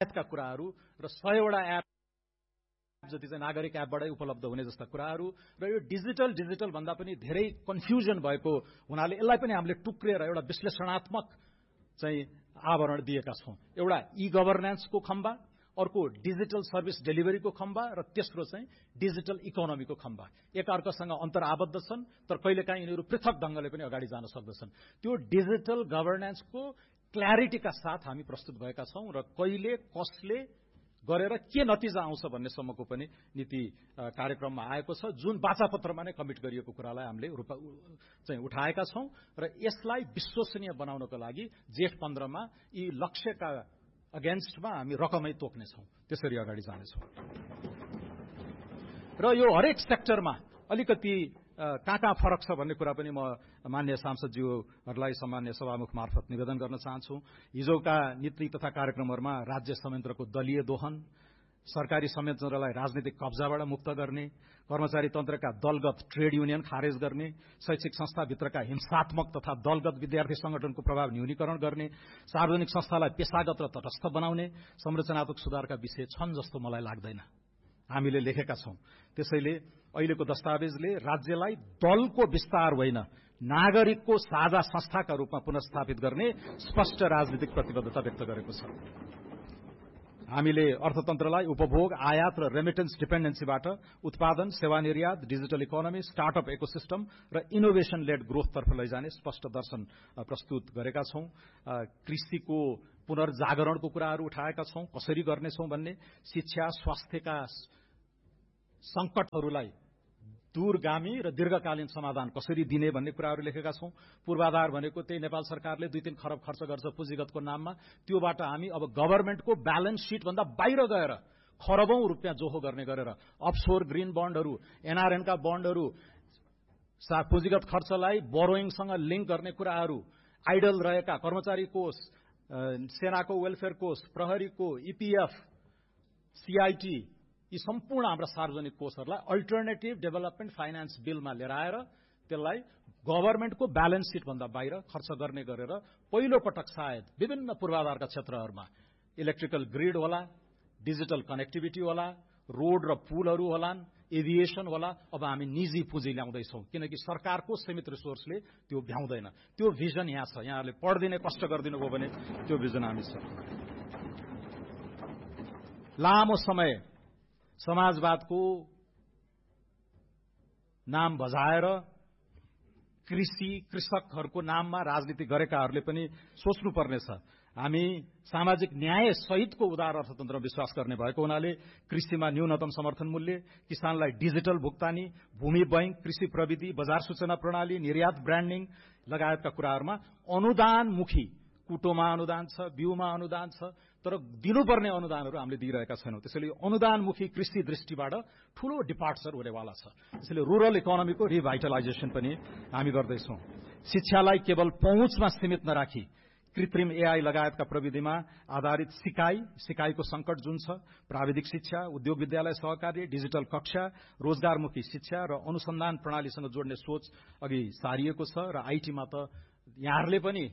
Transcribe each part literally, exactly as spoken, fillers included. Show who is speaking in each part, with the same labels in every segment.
Speaker 1: का कुराहरू र सयवटा एप जति चाहिँ नागरिक एपबाटै उपलब्ध हुने जस्ता कुराहरू र यो डिजिटल डिजिटल भन्दा पनि धेरै कन्फ्युजन भएको हुनाले यसलाई पनि हामीले टुक्रिएर एउटा विश्लेषणात्मक चाहिँ आवरण दिएका छौं। एउटा ई गभर्नेन्सको खम्बा, अर्को डिजिटल सर्भिस डेलिभरीको खम्बा र तेस्रो चाहिँ डिजिटल इकोनोमीको खम्बा। एकअर्कासँग अन्तर आबद्ध छन् तर कहिलेकाहीँ यिनीहरू पृथक ढंगले पनि अगाडि जान सक्दछन्। त्यो डिजिटल गभर्नेन्सको क्ल्यारिटीका साथ हामी प्रस्तुत भएका छौं र कहिले कसले गरेर के नतिजा आउँछ भन्ने सम्मको पनि नीति कार्यक्रममा आएको छ, जुन वाचापत्रमा नै कमिट गरिएको कुरालाई हामीले चाहिँ उठाएका छौं र यसलाई विश्वसनीय बनाउनको लागि जेठ पन्ध्रमा यी लक्ष्यका अगेन्स्टमा हामी रकमै तोक्नेछौं, त्यसरी अगाडि जानेछौं। र यो हरेक सेक्टरमा अलिकति कहाँ कहाँ फरक छ भन्ने कुरा पनि म मान्य सांसदज्यूहरूलाई सामान्य सभामुख मार्फत निवेदन गर्न चाहन्छु। हिजोका नीति तथा कार्यक्रमहरूमा राज्य संयन्त्रको दलीय दोहन, सरकारी संयन्त्रलाई राजनीतिक कब्जाबाट मुक्त गर्ने, कर्मचारी तन्त्रका दलगत ट्रेड युनियन खारेज गर्ने, शैक्षिक संस्थाभित्रका हिंसात्मक तथा दलगत विद्यार्थी संगठनको प्रभाव न्यूनीकरण गर्ने, सार्वजनिक संस्थालाई पेशागत र तटस्थ बनाउने संरचनात्मक सुधारका विषय छन् जस्तो मलाई लाग्दैन। हामीले लेखेका छौं। त्यसैले अहिलेको दस्तावेजले राज्यलाई दलको विस्तार होइन, नागरिकको साझा संस्थाका रूपमा पुनर्स्थापित गर्ने स्पष्ट राजनीतिक प्रतिबद्धता व्यक्त गरेको छ। हामीले अर्थतन्त्रलाई उपभोग, आयात र रेमिटेन्स डिपेन्डेन्सीबाट उत्पादन, सेवा निर्यात, डिजिटल इकोनोमी, स्टार्टअप इकोसिस्टम र इनोभेशन लेड ग्रोथतर्फ लैजाने स्पष्ट दर्शन प्रस्तुत गरेका छौं। कृषिको पुनर्जागरणको कुराहरू उठाएका छौं, कसरी गर्नेछौं भन्ने, शिक्षा, स्वास्थ्यका संकटहरूलाई दूरगामी र दीर्घकालीन समाधान कसरी दिने भन्ने कुराहरू लेखेका छौं। पूर्वाधार भनेको त्यही नेपाल सरकारले दुई तीन खरब खर्च गर्छ पुँजीगतको नाममा, त्योबाट हामी अब गभर्नमेन्टको ब्यालेन्स शीट भन्दा बाहिर गएर खरबौं रुपियाँ जोहो गर्ने गरेर अफशोर ग्रीन बन्डहरू, एनआरएनका बन्डहरू, पुँजीगत खर्चलाई बोरोइङसँग लिंक गर्ने कुराहरू, आइडल रहेका कर्मचारी कोष, सेनाको वेलफेयर कोष, प्रहरीको, ईपीएफ, सीआईटी, यी सम्पूर्ण हाम्रा सार्वजनिक कोषहरूलाई अल्टरनेटिभ डेभलपमेन्ट फाइनान्स बिलमा लिएर आएर त्यसलाई गभर्नमेन्टको ब्यालेन्स शीट भन्दा बाहिर खर्च गर्ने गरेर पहिलो पटक सायद विभिन्न पूर्वाधारका क्षेत्रहरूमा इलेक्ट्रिकल ग्रिड होला, डिजिटल कनेक्टिभिटी होला, रोड र पुलहरू होलान्, एभिएसन होला। अब हामी निजी पुँजी ल्याउँदैछौं किनकि सरकारको सीमित रिसोर्सले त्यो भ्याउँदैन। त्यो भिजन यहाँ छ। यहाँहरूले पढ्दिने कष्ट गरिदिनु भयो भने त्यो भिजन हामी छ। लामो समय समाजवादको नाम बजाएर कृषि कृषकहरूको नाममा राजनीति गरेकाहरूले पनि सोच्नुपर्नेछ। हामी सामाजिक न्याय सहितको उदार अर्थतन्त्रमा विश्वास गर्ने भएको हुनाले कृषिमा न्यूनतम समर्थन मूल्य, किसानलाई डिजिटल भुक्तानी, भूमि बैंक, कृषि प्रविधि, बजार सूचना प्रणाली, निर्यात ब्रान्डिङ लगायतका कुराहरूमा अनुदानमुखी, कुटोमा अनुदान छ, बिउमा अनुदान छ, तर दिनुपर्ने अनुदानहरू हामीले दिइरहेका छैनौं। त्यसैले अनुदानमुखी कृषि दृष्टिबाट ठूलो डिपार्चर हुनेवाला छ। त्यसैले रूरल इकोनोमीको रिभाइटलाइजेसन पनि हामी गर्दैछौं। शिक्षालाई केवल पहुँचमा सीमित नराखी कृत्रिम एआई लगायतका प्रविधिमा आधारित सिकाइ, सिकाइको संकट जुन छ, प्राविधिक शिक्षा, उद्योग विद्यालय सहकारी, डिजिटल कक्षा, रोजगारमुखी शिक्षा र अनुसन्धान प्रणालीसँग जोड्ने सोच अघि सारिएको छ र आईटीमा त यहाँहरूले पनि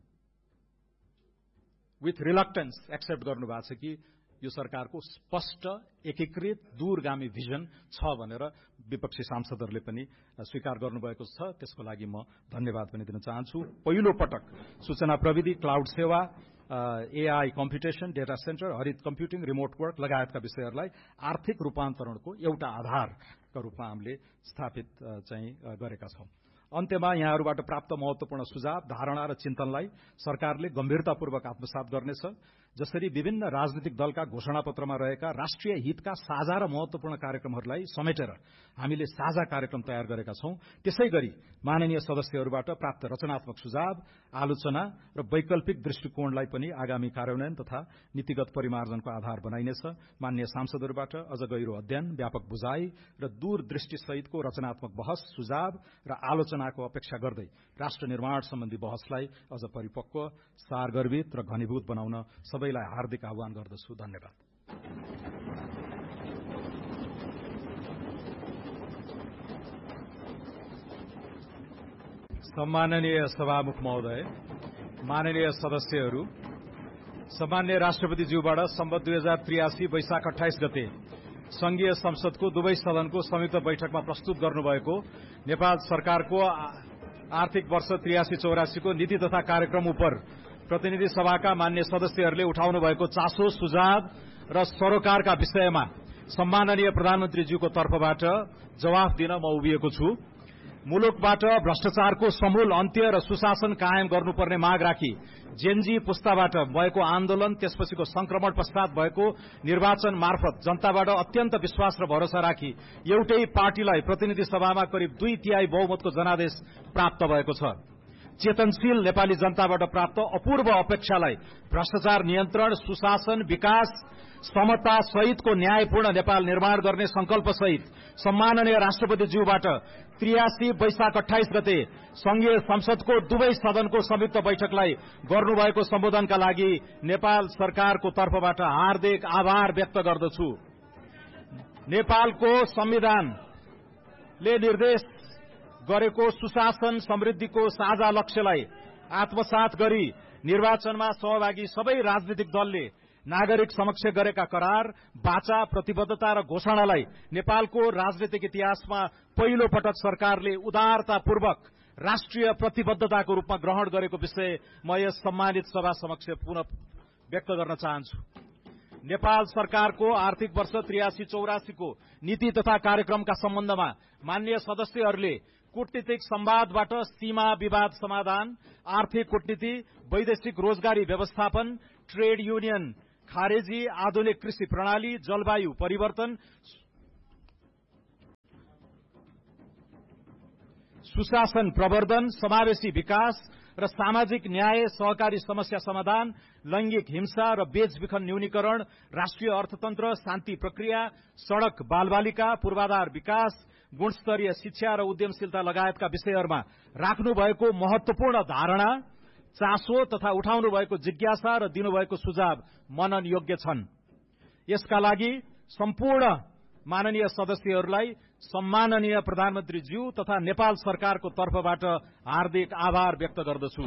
Speaker 1: विथ रिलक्टेन्स एक्सेप्ट गर्नु भएको छ कि यो सरकारको स्पष्ट एकीकृत दूरगामी भिजन छ भनेर विपक्षी सांसदहरूले पनि स्वीकार गर्नुभएको छ। त्यसको लागि म धन्यवाद पनि दिन चाहन्छु। पहिलो पटक सूचना प्रविधि, क्लाउड सेवा, एआई कम्प्युटेशन, डेटा सेन्टर, हरित कम्प्युटिङ, रिमोट वर्क लगायतका विषयहरूलाई आर्थिक रूपान्तरणको एउटा आधारका रूपमा हामीले स्थापित चाहिँ गरेका छौं। अन्त्यमा यहाँहरूबाट प्राप्त महत्वपूर्ण सुझाव, धारणा र चिन्तनलाई सरकारले गम्भीरतापूर्वक आत्मसात गर्नेछ। जसरी विभिन्न राजनीतिक दलका घोषणापत्रमा रहेका राष्ट्रिय हितका साझा र महत्वपूर्ण कार्यक्रमहरूलाई समेटेर हामीले साझा कार्यक्रम तयार गरेका छौं, त्यसैगरी माननीय सदस्यहरूबाट प्राप्त रचनात्मक सुझाव, आलोचना र वैकल्पिक दृष्टिकोणलाई पनि आगामी कार्यान्वयन तथा नीतिगत परिमार्जनको आधार बनाइनेछ। माननीय सांसदहरूबाट अझ गहिरो अध्ययन, व्यापक बुझाइ र दूरदृष्टि सहितको रचनात्मक बहस, सुझाव र आलोचनाको अपेक्षा गर्दै राष्ट्र निर्माण सम्बन्धी बहसलाई अझ परिपक्व, सारगर्भित र घनीभूत बनाउन सबैलाई हार्दिक आह्वान गर्दछु। धन्यवाद। सम्माननीय सभामुख महोदय, माननीय सदस्यहरू, सम्मान्य राष्ट्रपतिज्यूबाट सम्वत दुई हजार त्रियासी वैशाख अठाइस गते संघीय संसदको दुवै सदनको संयुक्त बैठकमा प्रस्तुत गर्नुभएको नेपाल सरकारको आर्थिक वर्ष त्रियासी चौरासीको नीति तथा कार्यक्रम उप प्रतिनिधि सभाका मान्य सदस्यहरूले उठाउनु भएको चासो सुझाव र सरोकारका विषयमा सम्माननीय प्रधानमन्त्रीज्यूको तर्फबाट जवाफ दिन म उभिएको छु। मुलुकबाट भ्रष्टाचारको समूल अन्त्य र सुशासन कायम गर्नुपर्ने माग राखी जेनजी पुस्ताबाट भएको आन्दोलन त्यसपछिको संक्रमण पश्चात भएको निर्वाचन मार्फत जनताबाट अत्यन्त विश्वास र भरोसा राखी एउटै पार्टीलाई प्रतिनिधि सभामा करिब दुई तिहाई बहुमतको जनादेश प्राप्त भएको छ। चेतनशील नेपाली जनताबाट प्राप्त अपूर्व अपेक्षालाई भ्रष्टाचार नियन्त्रण, सुशासन, विकास, समता सहितको न्यायपूर्ण नेपाल निर्माण गर्ने संकल्प सहित सम्माननीय राष्ट्रपतिज्यूबाट त्रियासी वैशाख अठाइस गते संघीय संसदको दुवै सदनको संयुक्त बैठकलाई गर्नुभएको सम्बोधनका लागि नेपाल सरकारको तर्फबाट हार्दिक आभार व्यक्त गर्दछु। नेपालको संविधानले निर्देश गरेको सुशासन समृद्धिको साझा लक्ष्यलाई आत्मसात गरी निर्वाचनमा सहभागी सबै राजनीतिक दलले नागरिक समक्ष गरेका करार, बाचा, प्रतिबद्धता र घोषणालाई नेपालको राजनीतिक इतिहासमा पहिलो पटक सरकारले उदारतापूर्वक राष्ट्रिय प्रतिबद्धताको रूपमा ग्रहण गरेको विषय म यस सम्मानित सभा समक्ष पुनः व्यक्त गर्न चाहन्छु। नेपाल सरकारको आर्थिक वर्ष त्रियासी चौरासीको नीति तथा कार्यक्रमका सम्बन्धमा मान्य सदस्यहरूले कूटनीतिक संवादबाट सीमा विवाद समाधान, आर्थिक कूटनीति, वैदेशिक रोजगारी व्यवस्थापन, ट्रेड युनियन खारेजी, आधुनिक कृषि प्रणाली, जलवायु परिवर्तन, सुशासन प्रवर्धन, समावेशी विकास र सामाजिक न्याय, सहकारी समस्या समाधान, लैंगिक हिंसा र बेचबिखन न्यूनीकरण, राष्ट्रिय अर्थतन्त्र, शान्ति प्रक्रिया, सड़क बालबालिका, पूर्वाधार विकास, गुणस्तरीय शिक्षा र उद्यमशीलता लगायतका विषयहरूमा राख्नुभएको महत्वपूर्ण धारणा, चासो तथा उठाउनु भएको जिज्ञासा र दिनुभएको सुझाव मनन योग्य छन्। यसका लागि सम्पूर्ण माननीय सदस्यहरूलाई सम्माननीय प्रधानमन्त्रीज्यू तथा नेपाल सरकारको तर्फबाट हार्दिक आभार व्यक्त गर्दछु।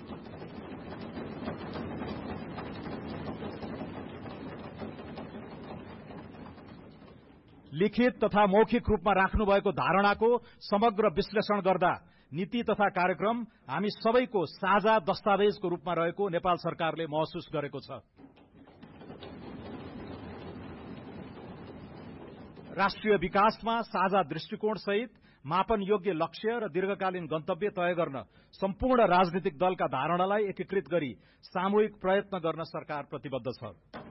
Speaker 1: लिखित तथा मौखिक रूपमा राख्नुभएको धारणाको समग्र विश्लेषण गर्दा नीति तथा कार्यक्रम हामी सबैको साझा दस्तावेजको रूपमा रहेको नेपाल सरकारले महसुस गरेको छ। राष्ट्रिय विकासमा साझा दृष्टिकोण सहित मापन योग्य लक्ष्य र दीर्घकालीन गन्तव्य तय गर्न सम्पूर्ण राजनीतिक दलका धारणालाई एकीकृत गरी सामूहिक प्रयत्न गर्न सरकार प्रतिबद्ध छ।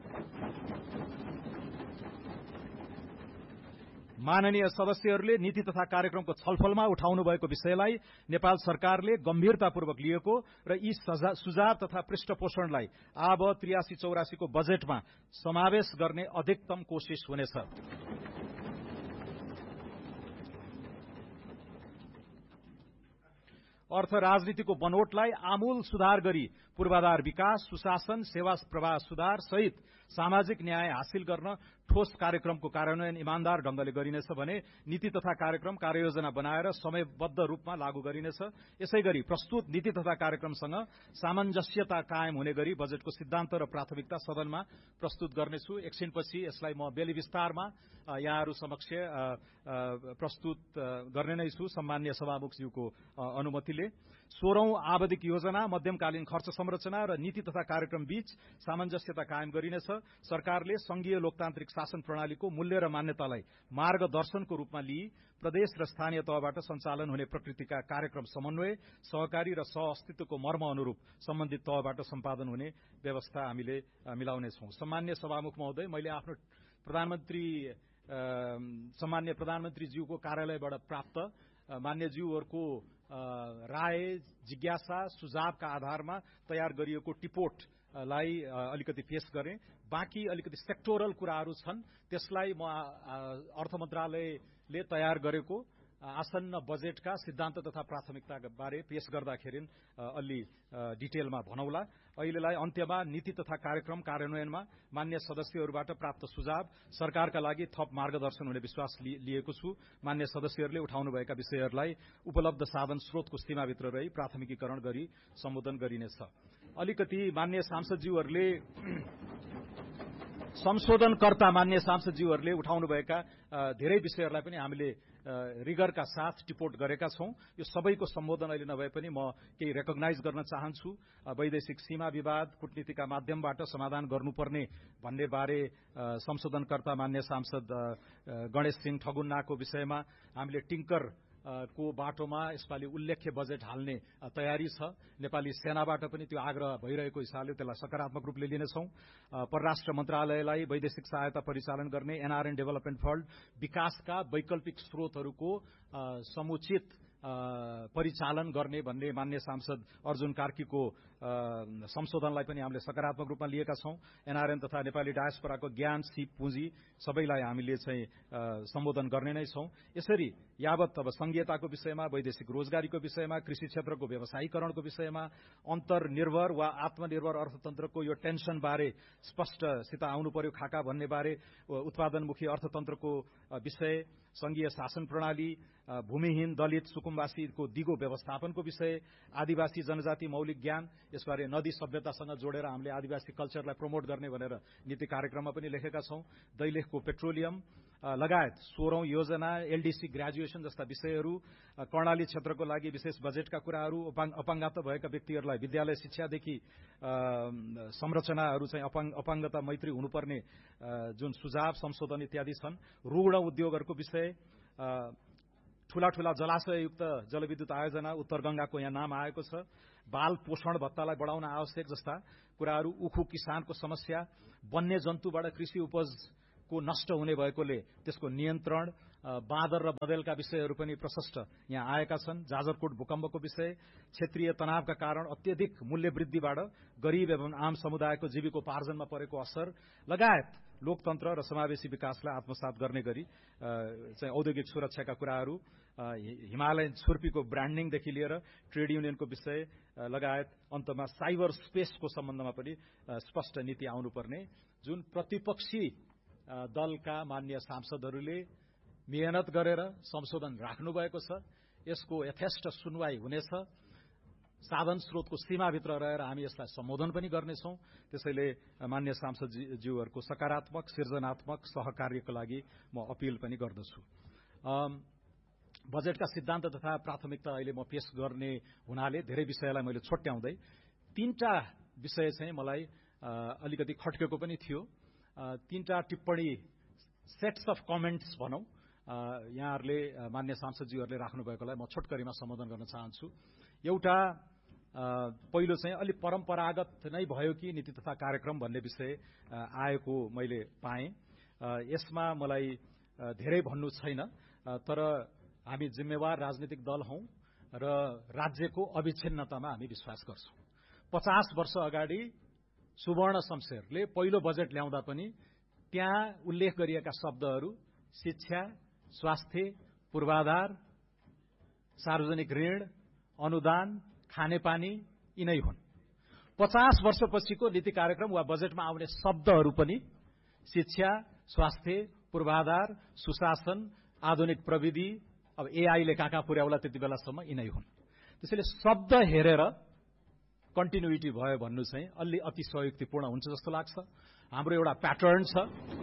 Speaker 1: माननीय सदस्यहरूले नीति तथा कार्यक्रमको छलफलमा उठाउनु भएको विषयलाई नेपाल सरकारले गम्भीरतापूर्वक लिएको र यी सुझाव तथा पृष्ठपोषणलाई अब त्रियासी चौरासीको बजेटमा समावेश गर्ने अधिकतम कोशिश हुनेछ। अर्थ राजनीतिको बनोटलाई आमूल सुधार गरी पूर्वाधार विकास, सुशासन, सेवा प्रवाह सुधार सहित सामाजिक न्याय हासिल गर्न ठोस कार्यक्रमको कार्यान्वयन इमानदार ढंगले गरिनेछ भने नीति तथा कार्यक्रम कार्ययोजना बनाएर समयबद्ध रूपमा लागू गरिनेछ। यसैगरी प्रस्तुत नीति तथा कार्यक्रमसँग सामञ्जस्यता कायम हुने गरी बजेटको सिद्धान्त र प्राथमिकता सदनमा प्रस्तुत गर्नेछु। एकछिनपछि यसलाई म बेली विस्तारमा यहाँहरू समक्ष प्रस्तुत गर्ने नै छु सम्मान्य सभामुखज्यूको अनुमतिले। सोह्रौं आवधिक योजना, मध्यमकालीन खर्च संरचना र नीति तथा कार्यक्रम बीच सामञ्जस्यता कायम गरिनेछ। सरकारले संघीय लोकतान्त्रिक शासन प्रणालीको मूल्य र मान्यतालाई मार्गदर्शनको रूपमा लिई प्रदेश र स्थानीय तहबाट सञ्चालन हुने प्रकृतिका कार्यक्रम समन्वय, सहकारी र सहअस्तित्वको मर्म अनुरूप सम्बन्धित तहबाट सम्पादन हुने व्यवस्था हामीले मिलाउनेछौं। सम्मान्य सभामुख महोदय, मैले आफ्नो प्रधानमन्त्री सम्मान्य प्रधानमन्त्रीज्यूको कार्यालयबाट प्राप्त मान्यज्यूहरूको राय, जिज्ञासा, सुझावका आधारमा तयार गरिएको टिपोटलाई अलिकति पेश गरेँ। बाँकी अलिकति सेक्टोरल कुराहरू छन्, त्यसलाई म अर्थ मन्त्रालयले तयार गरेको आसन्न बजेटका सिद्धान्त तथा प्राथमिकताका बारे पेश गर्दाखेरि अलि डिटेलमा भनौला। अहिलेलाई अन्त्यमा नीति तथा कार्यक्रम कार्यान्वयनमा मान्य सदस्यहरूबाट प्राप्त सुझाव सरकारका लागि थप मार्गदर्शन हुने विश्वास लिएको छु। मान्य सदस्यहरूले उठाउनुभएका विषयहरूलाई उपलब्ध साधन स्रोतको सीमाभित्र रही प्राथमिकीकरण गरी सम्बोधन गरिनेछ। अलिकति मान्य सांसदज्यूहरूले संशोधनकर्ता मान्य सांसदज्यूहरूले उठाउनुभएका धेरै विषयहरूलाई पनि हामीले रिगरका साथ टिपोट गरेका छौं। यो सबैको सम्बोधन अहिले नभए पनि म केही रेकग्नाइज गर्न चाहन्छु। वैदेशिक सीमा विवाद कूटनीतिका माध्यमबाट समाधान गर्नुपर्ने भन्ने बारे संशोधनकर्ता मान्य सांसद गणेश सिंह ठगुन्नाको विषयमा हामीले टिंकर को बाटोमा यसपालि उल्लेख्य बजेट हाल्ने तयारी छ। नेपाली सेनाबाट पनि त्यो आग्रह भइरहेको हिसाबले त्यसलाई सकारात्मक रूपले लिनेछौं। परराष्ट्र मन्त्रालयलाई वैदेशिक सहायता परिचालन गर्ने एनआरएन डेभलपमेन्ट फण्ड विकासका वैकल्पिक स्रोतहरूको समुचित परिचालन गर्ने भन्ने मान्य सांसद अर्जुन कार्कीको संशोधनलाई पनि हामीले सकारात्मक रूपमा लिएका छौं। एनआरएन तथा नेपाली डायस्पोराको ज्ञान सिप पुँजी सबैलाई हामीले चाहिँ सम्बोधन गर्ने नै छौं। यसरी यावत अब संघीयताको विषयमा, वैदेशिक रोजगारीको विषयमा, कृषि क्षेत्रको व्यवसायीकरणको विषयमा, अन्तर्निर्भर वा आत्मनिर्भर अर्थतन्त्रको यो टेन्सन बारे स्पष्टसित आउनु पर्यो खाका भन्ने बारे, उत्पादनमुखी अर्थतन्त्रको विषय, संघीय शासन प्रणाली, भूमिहीन दलित सुकुम्बासीको दिगो व्यवस्थापनको विषय, आदिवासी जनजाति मौलिक ज्ञान, यसबारे नदी सभ्यतासँग जोडेर हामीले आदिवासी कल्चरलाई प्रमोट गर्ने भनेर नीति कार्यक्रममा पनि लेखेका छौं। दैलेखको पेट्रोलियम लगायत सोह्रौं योजना, एलडीसी ग्रेजुएसन जस्ता विषयहरू, कर्णाली क्षेत्रको लागि विशेष बजेटका कुराहरू, अपाङ्गता भएका व्यक्तिहरूलाई विद्यालय शिक्षादेखि संरचनाहरू चाहिँ अपाङ्गता मैत्री हुनुपर्ने जुन सुझाव संशोधन इत्यादि छन्। ऋण उद्योगहरूको विषय, ठूला ठूला जलाशययुक्त जलविद्युत आयोजना, उत्तर गंगाको यहाँ नाम आएको छ, बाल पोषण भत्तालाई बढाउन आवश्यक जस्ता कुराहरू, उखु किसानको समस्या, वन्य जन्तुबाट कृषि उपजको नष्ट हुने भएकोले त्यसको नियन्त्रण, बाँदर र बँदेलका विषयहरू पनि प्रशस्त यहाँ आएका छन्। जाजरकोट भूकम्पको विषय, क्षेत्रीय तनावका कारण अत्यधिक मूल्य वृद्धिबाट गरीब एवं आम समुदायको जीविकोपार्जनमा परेको असर लगायत लोकतन्त्र र समावेशी विकासलाई आत्मसात गर्ने गरी चाहिँ औद्योगिक सुरक्षाका कुराहरू, हिमालयन छुर्पीको ब्रान्डिङदेखि लिएर ट्रेड युनियनको विषय लगायत अन्तमा साइबर स्पेसको सम्बन्धमा पनि स्पष्ट नीति आउनुपर्ने, जुन प्रतिपक्षी दलका मान्य सांसदहरूले मेहनत गरेर संशोधन राख्नु भएको छ। यसको यथेष्ट सुनवाई हुनेछ। साधन स्रोतको सीमाभित्र रहेर हामी यसलाई सम्बोधन पनि गर्नेछौं। त्यसैले मान्य सांसदज्यूहरूको सकारात्मक सृजनात्मक सहकार्यको लागि म अपील पनि गर्दछु। बजेटका सिद्धान्त तथा प्राथमिकता अहिले म पेश गर्ने हुनाले धेरै विषयलाई मैले छोट्याउँदै तीनटा विषय चाहिँ मलाई अलिकति खट्केको पनि थियो। तीनटा टिप्पणी सेट्स अफ कमेन्ट्स भनौं यहाँहरूले मान्य सांसदज्यूहरूले राख्नु भएकोलाई म छोटकरीमा सम्बोधन गर्न चाहन्छु। एउटा पहिलो चाहिँ अलि परम्परागत नै भयो कि नीति तथा कार्यक्रम भन्ने विषय आएको मैले पाएँ। यसमा मलाई धेरै भन्नु छैन, तर हामी जिम्मेवार राजनीतिक दल हौं र राज्यको अविच्छिन्नतामा हामी विश्वास गर्छौं। पचास वर्ष अगाडि सुवर्ण शमशेरले पहिलो बजेट ल्याउँदा पनि त्यहाँ उल्लेख गरिएका शब्दहरू शिक्षा, स्वास्थ्य, पूर्वाधार, सार्वजनिक ऋण, अनुदान, खानेपानी यिनै हुन्। पचास वर्षपछिको नीति कार्यक्रम वा बजेटमा आउने शब्दहरू पनि शिक्षा, स्वास्थ्य, पूर्वाधार, सुशासन, आधुनिक प्रविधि, अब एआईले कहाँ कहाँ पुर्याउला त्यति बेलासम्म यिनै हुन्। त्यसैले शब्द हेरेर कन्टिन्युटी भयो भन्नु चाहिँ अलि अति सहयुक्तिपूर्ण हुन्छ जस्तो लाग्छ। हाम्रो एउटा प्याटर्न छ।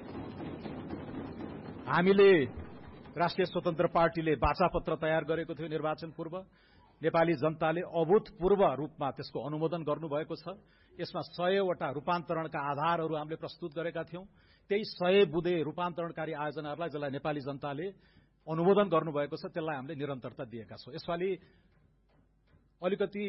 Speaker 1: हामीले राष्ट्रिय स्वतन्त्र पार्टीले वाचापत्र तयार गरेको थियो निर्वाचन पूर्व। नेपाली जनताले अभूतपूर्व रूपमा त्यसको अनुमोदन गर्नुभएको छ। यसमा सयवटा रूपान्तरणका आधारहरू हामीले प्रस्तुत गरेका थियौं। त्यही सय बुँदे रूपान्तरणकारी आयोजनाहरूलाई जसलाई नेपाली जनताले अनुमोदन गर्नुभएको छ त्यसलाई हामीले निरन्तरता दिएका छौं। यसपालि अलिकति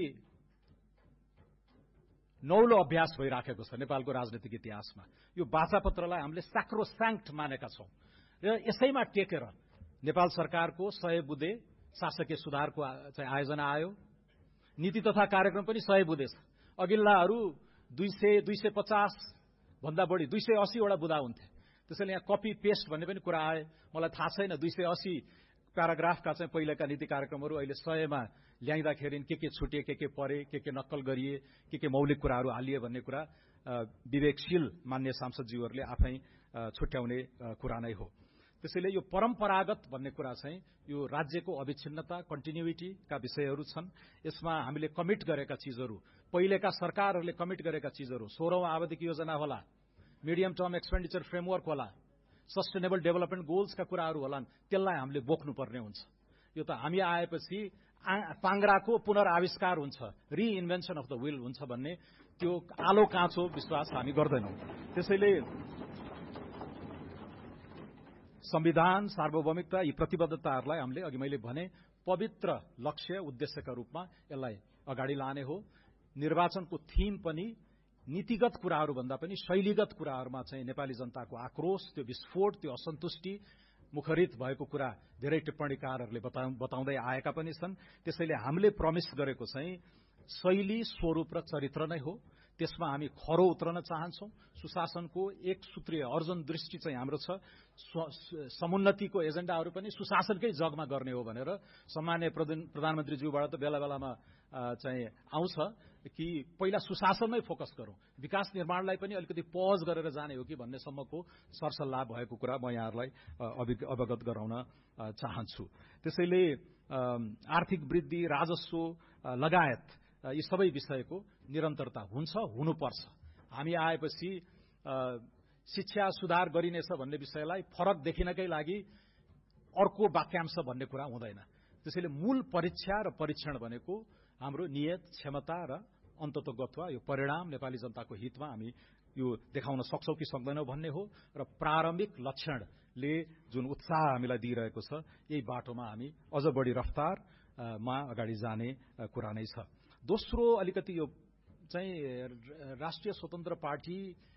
Speaker 1: नौलो अभ्यास भइराखेको छ नेपालको राजनीतिक इतिहासमा। यो वाचापत्रलाई हामीले स्याक्रोस्याङ्क्ट मानेका छौं र यसैमा टेकेर नेपाल सरकारको सय बुँदे शासकीय सुधारको चाहिँ आयोजना आयो। नीति तथा कार्यक्रम पनि सय बुँदे छ। अघिल्लाहरू दुई सय दुई सय पचास भन्दा बढी दुई सय अस्सी वटा बुँदा हुन्थे। त्यसैले यहाँ कपी पेस्ट भन्ने पनि कुरा आए। मलाई थाहा छैन दुई सय अस्सी प्याराग्राफका चाहिँ पहिलेका नीति कार्यक्रमहरू अहिले सयमा ल्याइँदाखेरि के के छुटे, के के परे, के के नक्कल गरिए, के के मौलिक कुराहरू हालिए भन्ने कुरा विवेकशील मान्य सांसदज्यूहरूले आफै छुट्याउने कुरा नै हो। त्यसैले यो परम्परागत भन्ने कुरा चाहिँ यो राज्यको अविच्छिन्नता कन्टिन्युइटीका विषयहरू छन्। यसमा हामीले कमिट गरेका चिजहरू, पहिलेका सरकारहरूले कमिट गरेका चिजहरू, सोह्रौं आवधिक योजना होला, मिडियम टर्म एक्सपेन्डिचर फ्रेमवर्क होला, सस्टेनेबल डेभलपमेन्ट गोल्सका कुराहरू होलान्, त्यसलाई हामीले बोक्नुपर्ने हुन्छ। यो त हामी आएपछि पाङ्ग्राको पुनराविष्कार हुन्छ, रिइन्भेन्सन अफ द विल हुन्छ भन्ने त्यो आलो काँचो विश्वास हामी गर्दैनौं। त्यसैले संविधान, सार्वभौमिकता, यी प्रतिबद्धताहरूलाई हामीले अघि मैले भने पवित्र लक्ष्य उद्देश्यका रूपमा यसलाई अगाडि लाने हो। निर्वाचनको थीम पनि नीतिगत कुराहरू भन्दा पनि शैलीगत कुराहरूमा चाहिँ नेपाली जनताको आक्रोश, त्यो विस्फोट, त्यो असन्तुष्टि मुखरित भएको कुरा धेरै टिप्पणीकारहरूले बताउँदै आएका पनि छन्। त्यसैले हामीले प्रमिस गरेको चाहिँ शैली, स्वरूप र चरित्र नै हो। त्यसमा हामी खरो उत्रन चाहन्छौं। सुशासनको एक सूत्रीय अर्जुन दृष्टि चाहिँ हाम्रो छ। समुन्नतिको एजेन्डाहरू पनि सुशासनकै जगमा गर्ने हो भनेर सम्माननीय प्रधानमन्त्रीज्यूबाट त बेला बेलामा चाहिँ आउँछ कि पहिला सुशासनमै फोकस गरौं, विकास निर्माणलाई पनि अलिकति पज गरेर जाने हो कि भन्ने सम्मको सरसल्लाह भएको कुरा म यहाँहरूलाई अवगत गराउन चाहन्छु। त्यसैले आर्थिक वृद्धि, राजस्व लगायत यी सबै विषयको निरन्तरता हुन्छ, हुनुपर्छ। हामी आएपछि शिक्षा सुधार गरिनेछ भन्ने विषयलाई फरक देखिनकै लागि अर्को वाक्यांश भन्ने कुरा हुँदैन। त्यसैले मूल परीक्षा र परीक्षण भनेको हाम्रो नियत, क्षमता र अन्ततोगत्वा यो परिणाम नेपाली जनताको हितमा हामी यो देखाउन सक्छौं कि सक्दैनौं भन्ने हो। र प्रारम्भिक लक्षणले जुन उत्साह हामीलाई दिइरहेको छ, यही बाटोमा हामी अझ बढी रफ्तारमा अगाडि जाने कुरा नै छ। दोस्रो अलिकति यो चाहिँ राष्ट्रिय स्वतन्त्र पार्टी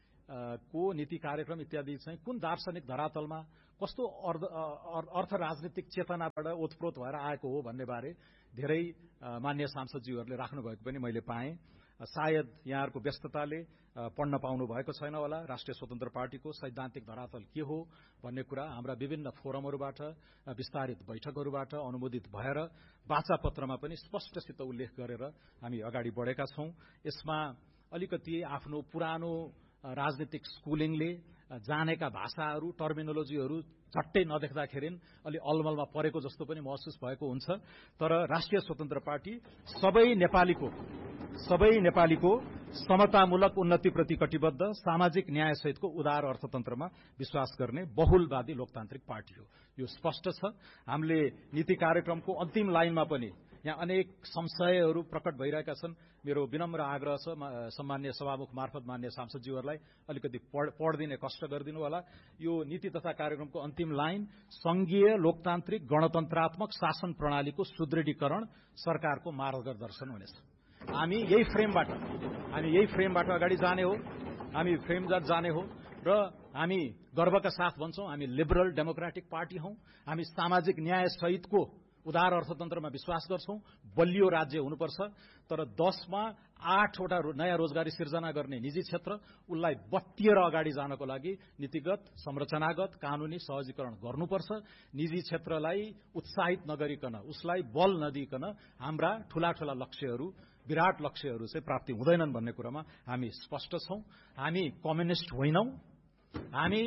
Speaker 1: को नीति कार्यक्रम इत्यादि चाहिँ कुन दार्शनिक धरातलमा कस्तो अर्थ राजनीतिक चेतनाबाट ओतप्रोत भएर आएको हो भन्ने बारे धेरै मान्य सांसदज्यूहरूले राख्नु भएको पनि मैले पाएँ। सायद यहाँहरूको व्यस्तताले पढ्न पाउनु भएको छैन होला। राष्ट्रिय स्वतन्त्र पार्टीको सैद्धान्तिक धरातल के हो भन्ने कुरा हाम्रा विभिन्न फोरमहरूबाट, विस्तारित बैठकहरूबाट अनुमोदित भएर वाचापत्रमा पनि स्पष्टसित उल्लेख गरेर हामी अगाडि बढेका छौं। यसमा अलिकति आफ्नो पुरानो राजनीतिक स्कुलिङले जानेका भाषाहरू, टर्मिनोलोजीहरू झट्टै नदेख्दाखेरि अलि अलमलमा परेको जस्तो पनि महसुस भएको हुन्छ। तर राष्ट्रिय स्वतन्त्र पार्टी सबै नेपालीको सबै नेपालीको समतामूलक उन्नतिप्रति कटिबद्ध, सामाजिक न्यायसहितको उदार अर्थतन्त्रमा विश्वास गर्ने बहुलवादी लोकतान्त्रिक पार्टी हो। यो स्पष्ट छ। हामीले नीति कार्यक्रमको अन्तिम लाइनमा पनि यहाँ अनेक संशयहरू प्रकट भइरहेका छन्। मेरो विनम्र आग्रह छ सम्माननीय सभामुख मार्फत मान्य सांसदज्यूहरूलाई अलिकति पढ्दिने कष्ट गरिदिनु होला। यो नीति तथा कार्यक्रमको अन्तिम लाइन संघीय लोकतान्त्रिक गणतन्त्रात्मक शासन प्रणालीको सुदृढीकरण सरकारको मार्गदर्शन हुनेछ। हामी यही फ्रेमबाट हामी यही फ्रेमबाट अगाडि जाने हो। हामी फ्रेमबाट जाने हो र हामी गर्वका साथ भन्छौं हामी लिबरल डेमोक्रेटिक पार्टी हौं। हामी सामाजिक न्याय सहितको उदार अर्थतन्त्रमा विश्वास गर्छौं। बलियो राज्य हुनुपर्छ। तर दशमा आठवटा नयाँ रोजगारी सिर्जना गर्ने निजी क्षेत्र, उसलाई बत्तिएर अगाडि जानको लागि नीतिगत, संरचनागत, कानूनी सहजीकरण गर्नुपर्छ। निजी क्षेत्रलाई उत्साहित नगरिकन, उसलाई बल नदिइकन हाम्रा ठूला ठूला लक्ष्यहरू, विराट लक्ष्यहरू चाहिँ प्राप्ति हुँदैनन् भन्ने कुरामा हामी स्पष्ट छौं। हामी कम्युनिस्ट होइनौं। हामी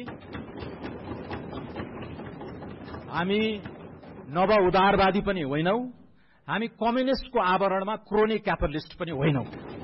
Speaker 1: हामी नव उदारवादी पनि होइनौं। हामी कम्युनिस्टको आवरणमा क्रोनी क्यापिटलिस्ट पनि होइनौं।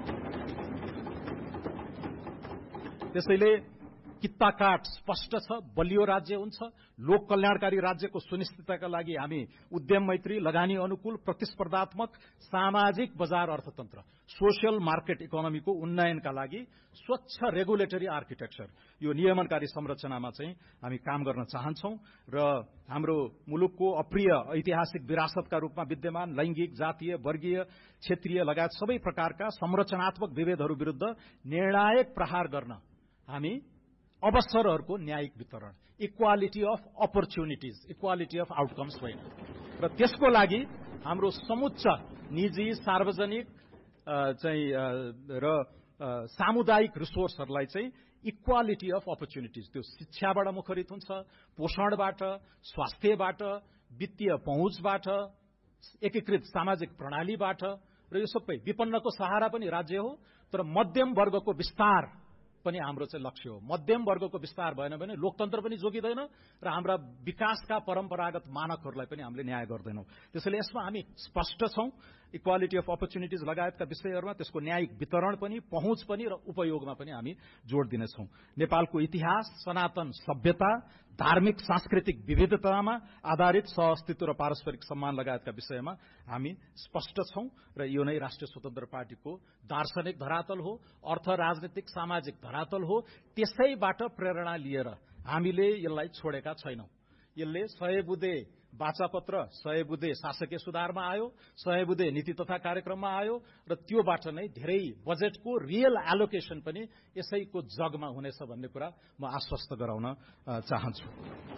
Speaker 1: त्यसैले कित्ता काट स्पष्ट छ। बलियो राज्य हुन्छ। लोक कल्याणकारी राज्यको सुनिश्चितताका लागि हामी उद्यम मैत्री, लगानी अनुकूल, प्रतिस्पर्धात्मक सामाजिक बजार अर्थतन्त्र, सोशल मार्केट इकोनोमीको उन्नयनका लागि स्वच्छ रेगुलेटरी आर्किटेक्चर, यो नियमनकारी संरचनामा चाहिँ हामी काम गर्न चाहन्छौं। र हाम्रो मुलुकको अप्रिय ऐतिहासिक विरासतका रूपमा विद्यमान लैंगिक, जातीय, वर्गीय, क्षेत्रीय लगायत सबै प्रकारका संरचनात्मक विभेदहरू विरुद्ध निर्णायक प्रहार गर्न हामी अवसरहरूको न्यायिक वितरण, equality of opportunities, equality of outcomes होइन। र त्यसको लागि हाम्रो समुच्च निजी, सार्वजनिक चाहिँ र सामुदायिक रिसोर्सहरूलाई चाहिँ इक्वालिटी अफ अपर्च्युनिटिज, त्यो शिक्षाबाट मुखरित हुन्छ, पोषणबाट, स्वास्थ्यबाट, वित्तीय पहुँचबाट, एकीकृत सामाजिक प्रणालीबाट, र यो सबै विपन्नको सहारा पनि राज्य हो। तर मध्यम वर्गको विस्तार पनि हाम्रो चाहिँ लक्ष्य हो। मध्यम वर्गको विस्तार भएन भने लोकतन्त्र पनि जोगिँदैन र हाम्रा विकासका परम्परागत मानकहरूलाई पनि हामीले न्याय गर्दैनौँ। त्यसैले यसमा हामी स्पष्ट छौँ। इक्वालिटी अफ अपर्च्युनिटिज लगायतका विषयहरूमा त्यसको न्यायिक वितरण पनि, पहुँच पनि र उपयोगमा पनि हामी जोड दिनेछौँ। नेपालको इतिहास, सनातन सभ्यता, धार्मिक सांस्कृतिक विविधतामा आधारित सहअस्तित्व र पारस्परिक सम्मान लगायतका विषयमा हामी स्पष्ट छौँ र यो नै राष्ट्रिय स्वतन्त्र पार्टीको दार्शनिक धरातल हो, अर्थ राजनीतिक सामाजिक धरातल हो। त्यसैबाट प्रेरणा लिएर हामीले यसलाई छोडेका छैनौँ। यसले सय बुँदे वाचापत्र, सय बुँदे शासकीय सुधारमा आयो, सय बुँदे नीति तथा कार्यक्रममा आयो र त्योबाट नै धेरै बजेटको रियल एलोकेसन पनि यसैको जगमा हुनेछ भन्ने कुरा म आश्वस्त गराउन चाहन्छु।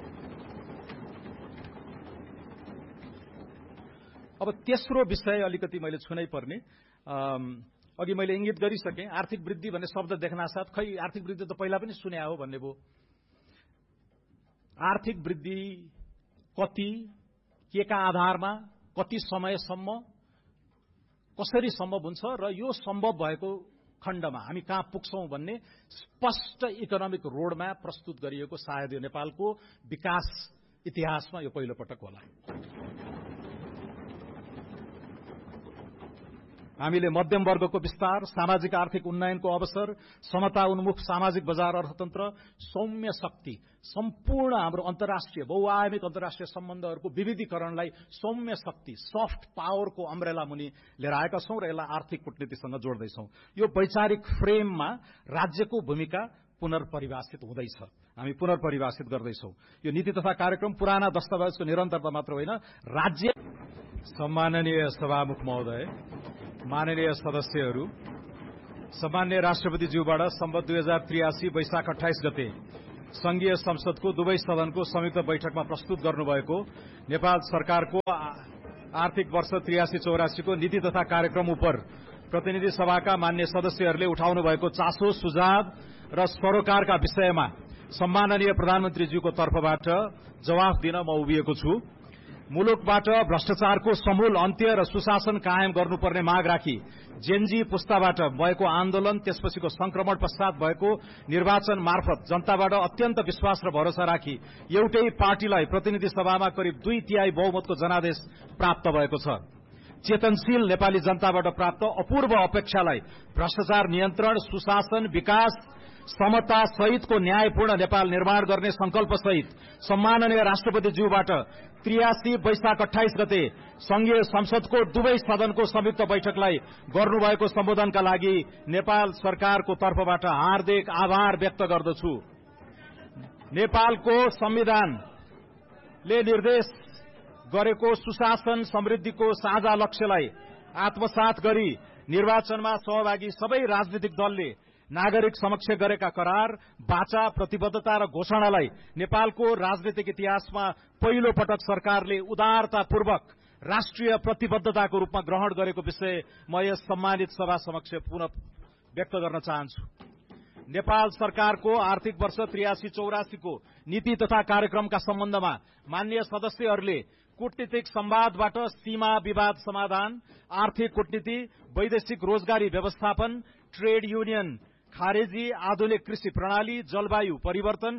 Speaker 1: अब तेस्रो विषय अलिकति मैले छुनै पर्ने, अघि मैले इंगित गरिसकेँ। आर्थिक वृद्धि भन्ने शब्द देख्नासाथ खै आर्थिक वृद्धि त पहिला पनि सुने हो भन्ने भयो। आर्थिक वृद्धि कति, के का आधारमा, कति समयसम्म, कसरी सम्भव हुन्छ र यो सम्भव भएको खण्डमा हामी कहाँ पुग्छौं भन्ने स्पष्ट इकोनोमिक रोडम्याप प्रस्तुत गरिएको सायद यो नेपालको विकास इतिहासमा यो पहिलो पटक होला। हामीले मध्यम वर्गको विस्तार, सामाजिक आर्थिक उन्नयनको अवसर, समता उन्मुख सामाजिक बजार अर्थतन्त्र, सौम्य शक्ति, सम्पूर्ण हाम्रो अन्तर्राष्ट्रिय बहुआयामिक अन्तर्राष्ट्रिय सम्बन्धहरूको विविधीकरणलाई सौम्य शक्ति, सफ्ट पावरको अम्ब्रेला मुनि लिएर आएका छौं र यसलाई आर्थिक कूटनीतिसँग जोड्दैछौं। यो वैचारिक फ्रेममा राज्यको भूमिका पुनर्परिभाषित हुँदैछ, हामी पुनर्परिभाषित गर्दैछौं। यो नीति तथा कार्यक्रम पुराना दस्तावेजको निरन्तरता मात्र होइन, राज्य। सम्माननीय सभामुख महोदय, माननीय सदस्यहरू, सम्माननीय राष्ट्रपतिज्यूबाट सम्वत दुई हजार त्रियासी वैशाख अठाइस गते संघीय संसदको दुवै सदनको संयुक्त बैठकमा प्रस्तुत गर्नुभएको नेपाल सरकारको आर्थिक वर्ष त्रियासी चौरासीको नीति तथा कार्यक्रम उप प्रतिनिधि सभाका मान्य सदस्यहरूले उठाउनु भएको चासो, सुझाव र सरोकारका विषयमा सम्माननीय प्रधानमन्त्रीज्यूको तर्फबाट जवाफ दिन म उभिएको छु। मुलुकबाट भ्रष्टाचारको समूल अन्त्य र सुशासन कायम गर्नुपर्ने माग राखी जेनजी पुस्ताबाट भएको आन्दोलन, त्यसपछिको संक्रमण पश्चात भएको निर्वाचन मार्फत जनताबाट अत्यन्त विश्वास र भरोसा राखी एउटै पार्टीलाई प्रतिनिधि सभामा करिब दुई तिहाई बहुमतको जनादेश प्राप्त भएको छ। चेतनशील नेपाली जनताबाट प्राप्त अपूर्व अपेक्षालाई भ्रष्टाचार नियन्त्रण, सुशासन, विकास, समता सहितको न्यायपूर्ण नेपाल निर्माण गर्ने संकल्प सहित सम्माननीय राष्ट्रपतिज्यूबाट त्रियासी वैशाख अठाइस गते संघीय संसदको दुवै सदनको संयुक्त बैठकलाई गर्नुभएको सम्बोधनका लागि नेपाल सरकारको तर्फबाट हार्दिक आभार व्यक्त गर्दछु। नेपालको संविधानले निर्देश गरेको सुशासन समृद्धिको साझा लक्ष्यलाई आत्मसात गरी निर्वाचनमा सहभागी सबै राजनीतिक दलले नागरिक समक्ष गरेका करार, बाचा, प्रतिबद्धता र घोषणालाई नेपालको राजनीतिक इतिहासमा पहिलो पटक सरकारले उदारतापूर्वक राष्ट्रिय प्रतिबद्धताको रूपमा ग्रहण गरेको विषय म यस सम्मानित सभा समक्ष पुनः व्यक्त गर्न चाहन्छु। नेपाल सरकारको आर्थिक वर्ष त्रियासी चौरासीको नीति तथा कार्यक्रमका सम्बन्धमा माननीय सदस्यहरूले कूटनीतिक संवादबाट सीमा विवाद समाधान, आर्थिक कूटनीति, वैदेशिक रोजगारी व्यवस्थापन, ट्रेड युनियन खारेजी, आधुनिक कृषि प्रणाली, जलवायु परिवर्तन,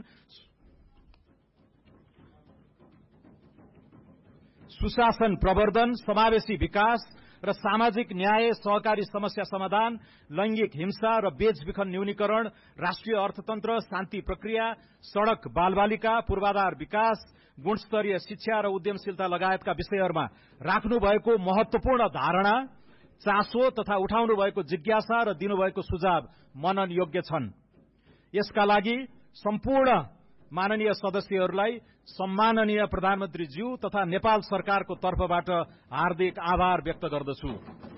Speaker 1: सुशासन प्रवर्धन, समावेशी विकास र सामाजिक न्याय, सहकारी समस्या समाधान, लैंगिक हिंसा र बेचबिखन न्यूनीकरण, राष्ट्रिय अर्थतन्त्र, शान्ति प्रक्रिया, सड़क बालबालिका, पूर्वाधार विकास, गुणस्तरीय शिक्षा र उद्यमशीलता लगायतका विषयहरूमा राख्नुभएको महत्वपूर्ण धारणा, चासो तथा उठाउनु भएको जिज्ञासा र दिनुभएको सुझाव मनन योग्य छन्। यसका लागि सम्पूर्ण माननीय सदस्यहरूलाई सम्माननीय प्रधानमन्त्रीज्यू तथा नेपाल सरकारको तर्फबाट हार्दिक आभार व्यक्त गर्दछु।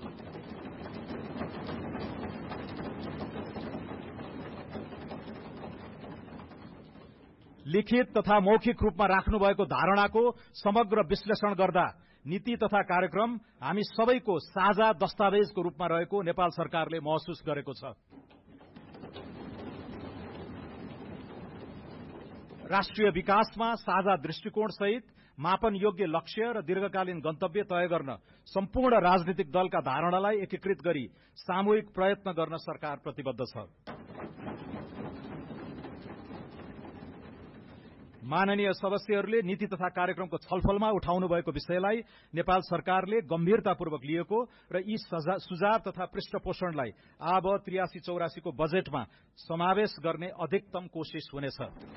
Speaker 1: लिखित तथा मौखिक रूपमा राख्नुभएको धारणाको समग्र विश्लेषण गर्दा नीति तथा कार्यक्रम हामी सबैको साझा दस्तावेजको रूपमा रहेको नेपाल सरकारले महसुस गरेको छ। राष्ट्रिय विकासमा साझा दृष्टिकोण सहित मापन योग्य लक्ष्य र दीर्घकालीन गन्तव्य तय गर्न सम्पूर्ण राजनीतिक दलका धारणालाई एकीकृत गरी सामूहिक प्रयत्न गर्न सरकार प्रतिबद्ध छ। माननीय सदस्यहरूले नीति तथा कार्यक्रमको छलफलमा उठाउनु भएको विषयलाई नेपाल सरकारले गम्भीरतापूर्वक लिएको र यी सुझाव तथा पृष्ठपोषणलाई आब त्रियासी चौरासी को बजेटमा समावेश गर्ने अधिकतम कोशिश हुनेछ।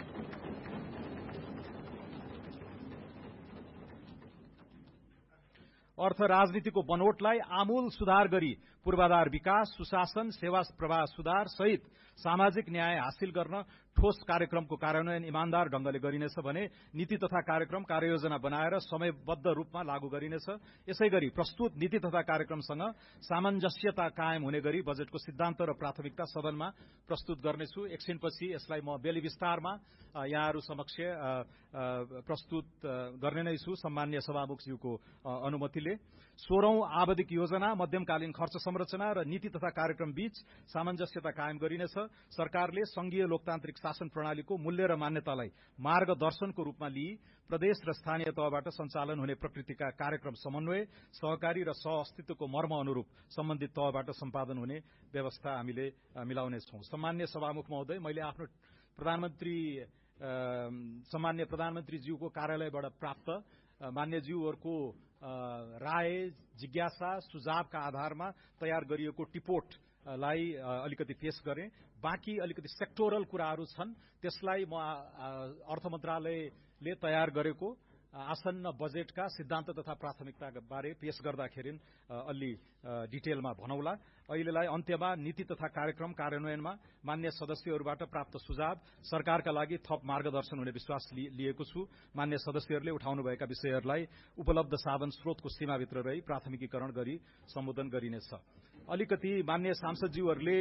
Speaker 1: अर्थ राजनीतिको बनोटलाई आमूल सुधार गरी पूर्वाधार विकास, सुशासन, सेवा प्रवाह सुधार सहित सामाजिक न्याय हासिल गर्न ठोस कार्यक्रमको कार्यान्वयन इमानदार ढंगले गरिनेछ भने नीति तथा कार्यक्रम कार्ययोजना बनाएर समयबद्ध रूपमा लागू गरिनेछ। यसैगरी प्रस्तुत नीति तथा कार्यक्रमसँग सामञ्जस्यता कायम हुने गरी बजेटको सिद्धान्त र प्राथमिकता सदनमा प्रस्तुत गर्नेछु। एकछिनपछि यसलाई म बेली विस्तारमा यहाँहरू समक्ष प्रस्तुत गर्ने नै छु सम्माननीय सभामुखज्यूको अनुमतिले। सोह्रौं आवधिक योजना, मध्यमकालीन खर्च संरचना र नीति तथा कार्यक्रम बीच सामञ्जस्यता कायम गरिनेछ। सरकारले संघीय लोकतान्त्रिक शासन प्रणालीको मूल्य र मान्यतालाई मार्गदर्शनको रूपमा लिई प्रदेश र स्थानीय तहबाट सञ्चालन हुने प्रकृतिका कार्यक्रम समन्वय, सहकारी र सहअस्तित्वको मर्म अनुरूप सम्बन्धित तहबाट सम्पादन हुने व्यवस्था हामीले मिलाउनेछौं। सम्माननीय सभामुख महोदय, मैले आफ्नो प्रधानमन्त्री सम्माननीय प्रधानमन्त्रीज्यूको कार्यालयबाट प्राप्त मान्यज्यूहरूको राय, जिज्ञासा, सुझावका आधारमा तयार गरिएको टिपोटलाई अलिकति पेश गरे। बाँकी अलिकति सेक्टोरल कुराहरू छन्, त्यसलाई म अर्थ मन्त्रालयले तयार गरेको आसन्न बजेटका सिद्धान्त तथा प्राथमिकता बारे पेश गर्दाखेरि अलि डिटेलमा भनौला। अहिलेलाई अन्त्यमा नीति तथा कार्यक्रम कार्यान्वयनमा मान्य सदस्यहरूबाट प्राप्त सुझाव सरकारका लागि थप मार्गदर्शन हुने विश्वास लिएको छु। मान्य सदस्यहरूले उठाउनुभएका विषयहरूलाई उपलब्ध साधन स्रोतको सीमाभित्र रही प्राथमिकीकरण गरी सम्बोधन गरिनेछ। अलिकति मान्य सांसदज्यूहरूले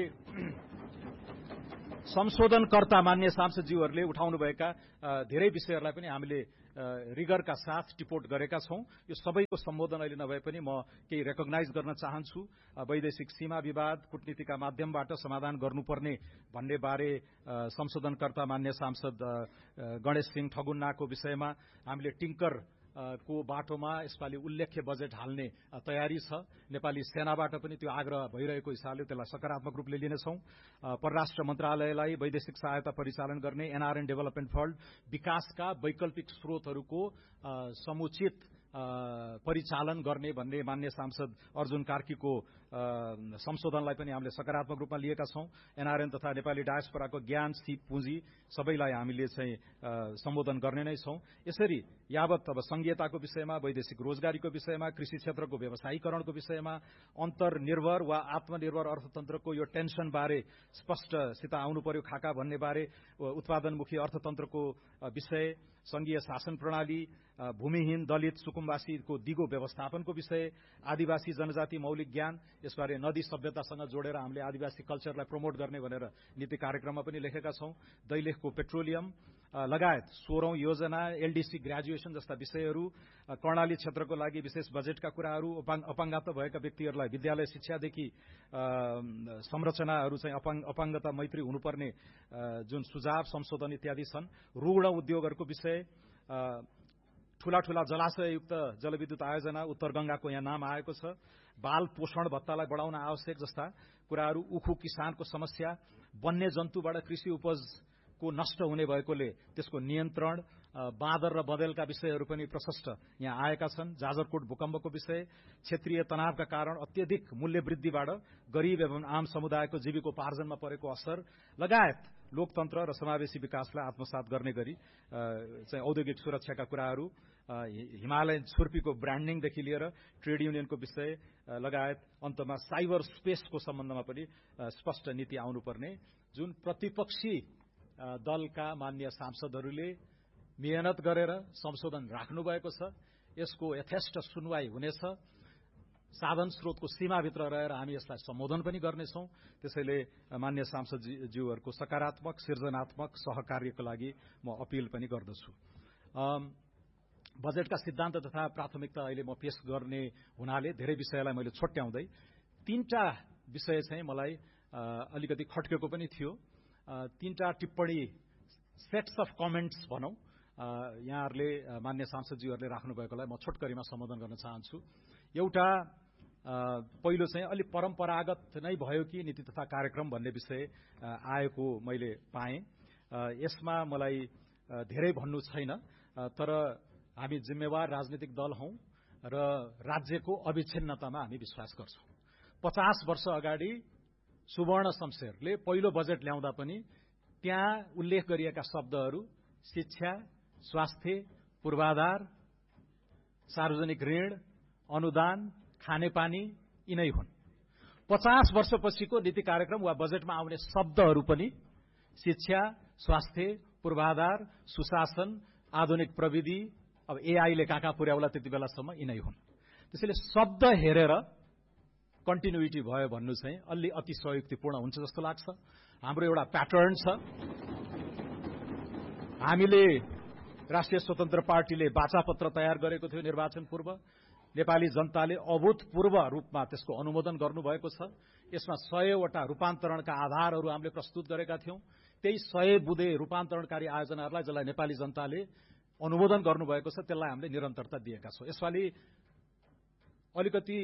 Speaker 1: संशोधनकर्ता मान्य सांसदज्यूहरूले उठाउनुभएका धेरै विषयहरूलाई पनि हामीले रिगरका साथ टिपोट गरेका छौं। यो सबैको सम्बोधन अहिले नभए पनि म केही रेकग्नाइज गर्न चाहन्छु। वैदेशिक सीमा विवाद कूटनीतिका माध्यमबाट समाधान गर्नुपर्ने भन्ने बारे संशोधनकर्ता मान्य सांसद गणेश सिंह ठगुन्नाको विषयमा हामीले टिंकर को बाटोमा यसपालि उल्लेख्य बजेट हाल्ने तयारी छ। नेपाली सेनाबाट पनि त्यो आग्रह भइरहेको हिसाबले त्यसलाई सकारात्मक रूपले लिनेछौं। परराष्ट्र मन्त्रालयलाई वैदेशिक सहायता परिचालन गर्ने एनआरएन डेभलपमेन्ट फण्ड विकासका वैकल्पिक स्रोतहरूको समुचित परिचालन गर्ने भन्ने मान्य सांसद अर्जुन कार्कीको संशोधनलाई पनि हामीले सकारात्मक रूपमा लिएका छौं। एनआरएन तथा नेपाली डायस्पोराको ज्ञान, सिप, पुँजी सबैलाई हामीले चाहिँ सम्बोधन गर्ने नै छौं। यसरी यावत अब संघीयताको विषयमा, वैदेशिक रोजगारीको विषयमा, कृषि क्षेत्रको व्यवसायीकरणको विषयमा, अन्तर्निर्भर वा आत्मनिर्भर अर्थतन्त्रको यो टेन्सन बारे स्पष्टसित आउनु पर्यो खाका भन्ने बारे, उत्पादनमुखी अर्थतन्त्रको विषय, संघीय शासन प्रणाली, भूमिहीन दलित सुकुम्बासीको दिगो व्यवस्थापनको विषय, आदिवासी जनजाति मौलिक ज्ञान, यसबारे नदी सभ्यतासँग जोडेर हामीले आदिवासी कल्चरलाई प्रमोट गर्ने भनेर नीति कार्यक्रममा पनि लेखेका छौं। दैलेखको पेट्रोलियम लगायत सोह्रौं योजना, एलडीसी ग्रेजुएसन जस्ता विषयहरू, कर्णाली क्षेत्रको लागि विशेष बजेटका कुराहरू, अपाङ्गता भएका व्यक्तिहरूलाई विद्यालय शिक्षादेखि संरचनाहरू चाहिँ अपाङ्गता मैत्री हुनुपर्ने जुन सुझाव, संशोधन इत्यादि छन्। रुग्ण उद्योगहरूको विषय, ठूला ठूला जलाशययुक्त जलविद्युत आयोजना, उत्तर गंगाको यहाँ नाम आएको छ, बाल पोषण भत्तालाई बढाउन आवश्यक जस्ता कुराहरू, उखु किसानको समस्या, वन्य जन्तुबाट कृषि उपजको नष्ट हुने भएकोले त्यसको नियन्त्रण, बाँदर र बँदेलका विषयहरू पनि प्रशस्त यहाँ आएका छन्। जाजरकोट भूकम्पको विषय, क्षेत्रीय तनावका कारण अत्यधिक मूल्य वृद्धिबाट गरीब एवं आम समुदायको जीविकोपार्जनमा परेको असर लगायत लोकतन्त्र र समावेशी विकासलाई आत्मसात गर्ने गरी चाहिँ औद्योगिक सुरक्षाका कुराहरू, हिमालयन छुर्पीको ब्रान्डिङदेखि लिएर ट्रेड युनियनको विषय लगायत अन्तमा साइबर स्पेसको सम्बन्धमा पनि स्पष्ट नीति आउनुपर्ने, जुन प्रतिपक्षी दलका मान्य सांसदहरूले मेहनत गरेर संशोधन राख्नु भएको छ। यसको यथेष्ट सुनवाई हुनेछ। साधन स्रोतको सीमाभित्र रहेर हामी यसलाई सम्बोधन पनि गर्नेछौं। त्यसैले मान्य सांसदज्यूहरूको सकारात्मक सृजनात्मक सहकार्यको लागि म अपील पनि गर्दछु। बजेटका सिद्धान्त तथा प्राथमिकता अहिले म पेश गर्ने हुनाले धेरै विषयलाई मैले छोट्याउँदै तीनटा विषय चाहिँ मलाई अलिकति खट्केको पनि थियो। तीनटा टिप्पणी, सेट्स अफ कमेन्ट्स भनौं, यहाँहरूले मान्य सांसदज्यूहरूले राख्नु भएकोलाई म छोटकरीमा सम्बोधन गर्न चाहन्छु। एउटा पहिलो चाहिँ अलि परम्परागत नै भयो कि नीति तथा कार्यक्रम भन्ने विषय आएको मैले पाएँ। यसमा मलाई धेरै भन्नु छैन, तर हामी जिम्मेवार राजनीतिक दल हौं र राज्यको अविच्छिन्नतामा हामी विश्वास गर्छौं। पचास वर्ष अगाडि सुवर्ण शमशेरले पहिलो बजेट ल्याउँदा पनि त्यहाँ उल्लेख गरिएका शब्दहरू शिक्षा, स्वास्थ्य, पूर्वाधार, सार्वजनिक ऋण, अनुदान, खानेपानी यिनै हुन्। पचास वर्षपछिको नीति कार्यक्रम वा बजेटमा आउने शब्दहरू पनि शिक्षा, स्वास्थ्य, पूर्वाधार, सुशासन, आधुनिक प्रविधि, अब एआईले कहाँ कहाँ पुर्याउला त्यति बेलासम्म यिनै हुन्। त्यसैले शब्द हेरेर कन्टिन्युटी भयो भन्नु चाहिँ अलि अति सहयुक्तिपूर्ण हुन्छ जस्तो लाग्छ। हाम्रो एउटा प्याटर्न छ। हामीले राष्ट्रिय स्वतन्त्र पार्टीले वाचापत्र तयार गरेको थियो निर्वाचन पूर्व। नेपाली जनताले अभूतपूर्व रूपमा त्यसको अनुमोदन गर्नुभएको छ। यसमा सयवटा रूपान्तरणका आधारहरू हामीले प्रस्तुत गरेका थियौं। त्यही सय बुँदे रूपान्तरणकारी आयोजनाहरूलाई जसलाई नेपाली जनताले अनुमोदन गर्नुभएको छ त्यसलाई हामीले निरन्तरता दिएका छौं। यसपालि अलिकति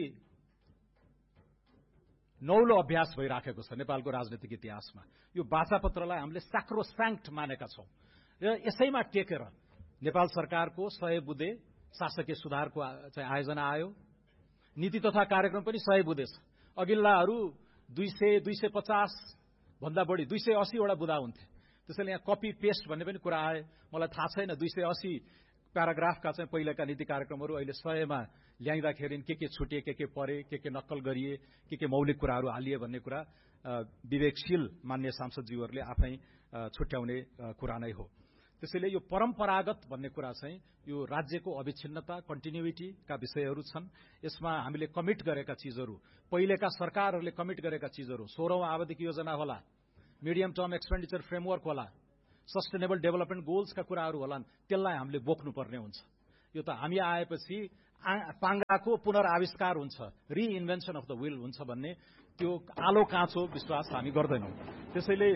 Speaker 1: नौलो अभ्यास भइराखेको छ नेपालको राजनीतिक इतिहासमा। यो वाचापत्रलाई हामीले स्याक्रोस्याङ्क्ट मानेका छौं र यसैमा टेकेर नेपाल सरकारको सय बुँदे शासकीय सुधारको चाहिँ आयोजना आयो। नीति तथा कार्यक्रम पनि सय बुँदे छ। अघिल्लाहरू दुई सय दुई सय पचास भन्दा बढी दुई सय अस्सी वटा बुँदा हुन्थे। त्यसैले यहाँ कपी पेस्ट भन्ने पनि कुरा आए। मलाई थाहा छैन दुई सय अस्सी प्याराग्राफका चाहिँ पहिलेका नीति कार्यक्रमहरू अहिले सयमा ल्याइँदाखेरि के के छुटे, के के परे, के के नक्कल गरिए, के के मौलिक कुराहरू हालिए भन्ने कुरा विवेकशील मान्य सांसदज्यूहरूले आफै छुट्याउने कुरा नै हो। त्यसैले यो परम्परागत भन्ने कुरा चाहिँ यो राज्यको अविच्छिन्नता, कन्टिन्युइटीका विषयहरू छन्। यसमा हामीले कमिट गरेका चिजहरू, पहिलेका सरकारहरूले कमिट गरेका चिजहरू, सोह्रौं आवधिक योजना होला, मिडियम टर्म एक्सपेन्डिचर फ्रेमवर्क होला, सस्टेनेबल डेभलपमेन्ट गोल्सका कुराहरू होलान्, त्यसलाई हामीले बोक्नुपर्ने हुन्छ। यो त हामी आएपछि पाङ्गाको पुनराविष्कार हुन्छ, रिइन्भेन्सन अफ द विल हुन्छ भन्ने त्यो आलो काँचो विश्वास हामी गर्दैनौं। त्यसैले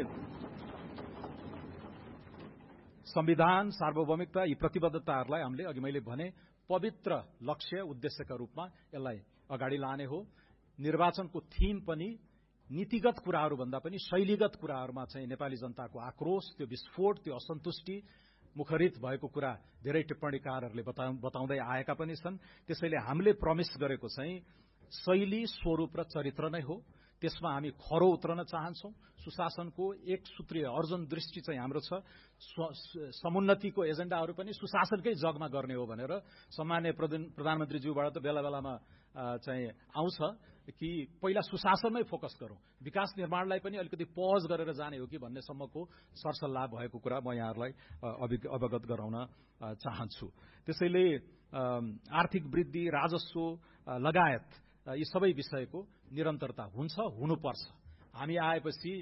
Speaker 1: संविधान, सार्वभौमिकता, यी प्रतिबद्धताहरूलाई हामीले अघि मैले भने पवित्र लक्ष्य उद्देश्यका रूपमा यसलाई अगाडि लाने हो। निर्वाचनको थीम पनि नीतिगत कुराहरू भन्दा पनि शैलीगत कुराहरूमा चाहिँ नेपाली जनताको आक्रोश, त्यो विस्फोट, त्यो असन्तुष्टि मुखरित भएको कुरा धेरै टिप्पणीकारहरूले बताउँदै आएका पनि छन्। त्यसैले हामीले प्रमिस गरेको चाहिँ शैली, स्वरूप र चरित्र नै हो। त्यसमा हामी खरो उत्रन चाहन्छौं। सुशासनको एक सूत्रीय अर्जुन दृष्टि चाहिँ हाम्रो छ। समुन्नतिको एजेन्डाहरू पनि सुशासनकै जगमा गर्ने हो भनेर सम्माननीय प्रधानमन्त्रीज्यूबाट त बेला बेलामा चाहिँ आउँछ कि पहिला सुशासनमै फोकस गरौं, विकास निर्माणलाई पनि अलिकति पज गरेर जाने हो कि भन्ने सम्मको सरसल्लाह भएको कुरा म यहाँहरूलाई अवगत गराउन चाहन्छु। त्यसैले आर्थिक वृद्धि, राजस्व लगायत यी सबै विषयको निरन्तरता हुन्छ, हुनुपर्छ। हामी आएपछि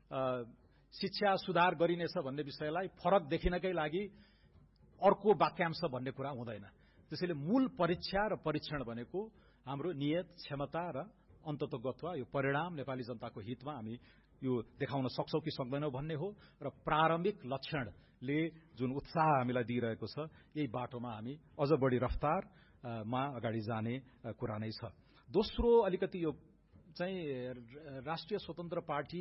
Speaker 1: शिक्षा सुधार गरिनेछ भन्ने विषयलाई फरक देखिनकै लागि अर्को वाक्यांश भन्ने कुरा हुँदैन। त्यसैले मूल परीक्षा र परीक्षण भनेको हाम्रो नियत, क्षमता र अन्ततोगत्वा यो परिणाम नेपाली जनताको हितमा हामी यो देखाउन सक्छौं कि सक्दैनौं भन्ने हो। र प्रारम्भिक लक्षणले जुन उत्साह हामीलाई दिइरहेको छ, यही बाटोमा हामी अझ बढी रफ्तारमा अगाडि जाने कुरा नै छ। दोस्रो अलिकति यो चाहिँ राष्ट्रिय स्वतन्त्र पार्टी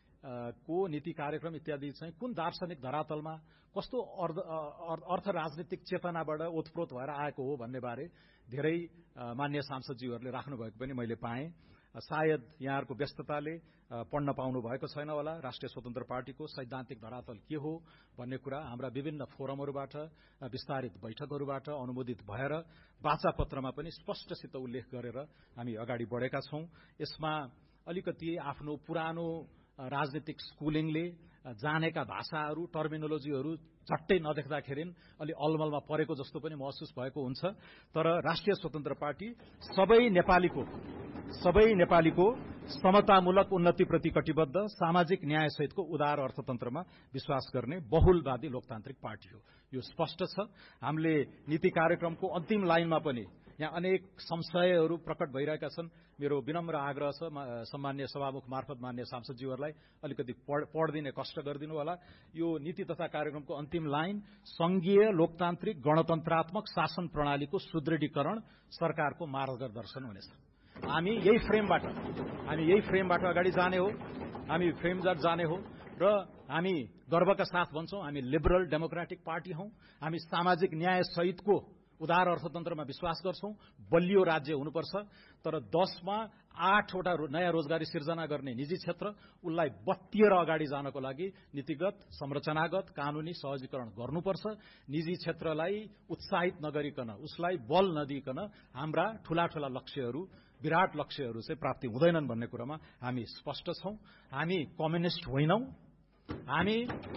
Speaker 1: को नीति कार्यक्रम इत्यादि चाहिँ कुन दार्शनिक धरातलमा कस्तो अर्थ राजनीतिक चेतनाबाट ओतप्रोत भएर आएको हो भन्ने बारे धेरै मान्य सांसदज्यूहरूले राख्नु भएको पनि मैले पाएँ। सायद यहाँहरूको व्यस्तताले पढ्न पाउनु भएको छैन होला राष्ट्रिय स्वतन्त्र पार्टीको सैद्धान्तिक धरातल के हो भन्ने कुरा हाम्रा विभिन्न फोरमहरूबाट, विस्तारित बैठकहरूबाट अनुमोदित भएर वाचापत्रमा पनि स्पष्टसित उल्लेख गरेर हामी अगाडि बढेका छौं। यसमा अलिकति आफ्नो पुरानो राजनीतिक स्कुलिङले जानेका भाषाहरू, टर्मिनोलोजीहरू झट्टै नदेख्दाखेरि अलि अलमलमा परेको जस्तो पनि महसुस भएको हुन्छ। तर राष्ट्रिय स्वतन्त्र पार्टी सबै नेपालीको सबै नेपालीको समतामूलक उन्नतिप्रति कटिबद्ध, सामाजिक न्यायसहितको उदार अर्थतन्त्रमा विश्वास गर्ने बहुलवादी लोकतान्त्रिक पार्टी हो। यो स्पष्ट छ। हामीले नीति कार्यक्रमको अन्तिम लाइनमा पनि यहाँ अनेक संशयहरू प्रकट भइरहेका छन्। मेरो विनम्र आग्रह छ सम्मान्य सभामुख मार्फत मान्य सांसदज्यूहरूलाई अलिकति पढ्दिने कष्ट गरिदिनु होला। यो नीति तथा कार्यक्रमको अन्तिम लाइन संघीय लोकतान्त्रिक गणतन्त्रात्मक शासन प्रणालीको सुदृढीकरण सरकारको मार्गदर्शन हुनेछ। हामी यही फ्रेमबाट हामी यही फ्रेमबाट अगाडि जाने हो। हामी फ्रेमबाट जाने हो। र हामी गर्वका साथ भन्छौं हामी लिबरल डेमोक्रेटिक पार्टी हौं। हामी सामाजिक न्याय सहितको उदार अर्थतन्त्रमा विश्वास गर्छौं। बलियो राज्य हुनुपर्छ, तर दसमा आठवटा नयाँ रोजगारी सिर्जना गर्ने निजी क्षेत्र उसलाई बत्तिएर अगाडि जानको लागि नीतिगत संरचनागत कानूनी सहजीकरण गर्नुपर्छ। निजी क्षेत्रलाई उत्साहित नगरिकन उसलाई बल नदिइकन हाम्रा ठूला ठूला लक्ष्यहरू विराट लक्ष्यहरू चाहिँ प्राप्ति हुँदैनन् भन्ने कुरामा हामी स्पष्ट छौं। हामी कम्युनिस्ट होइनौं। हामी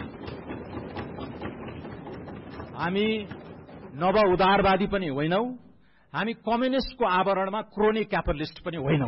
Speaker 1: हामी नव उदारवादी पनि होइनौं। हामी कम्युनिस्टको आवरणमा क्रोनी क्यापिटलिस्ट पनि होइनौं।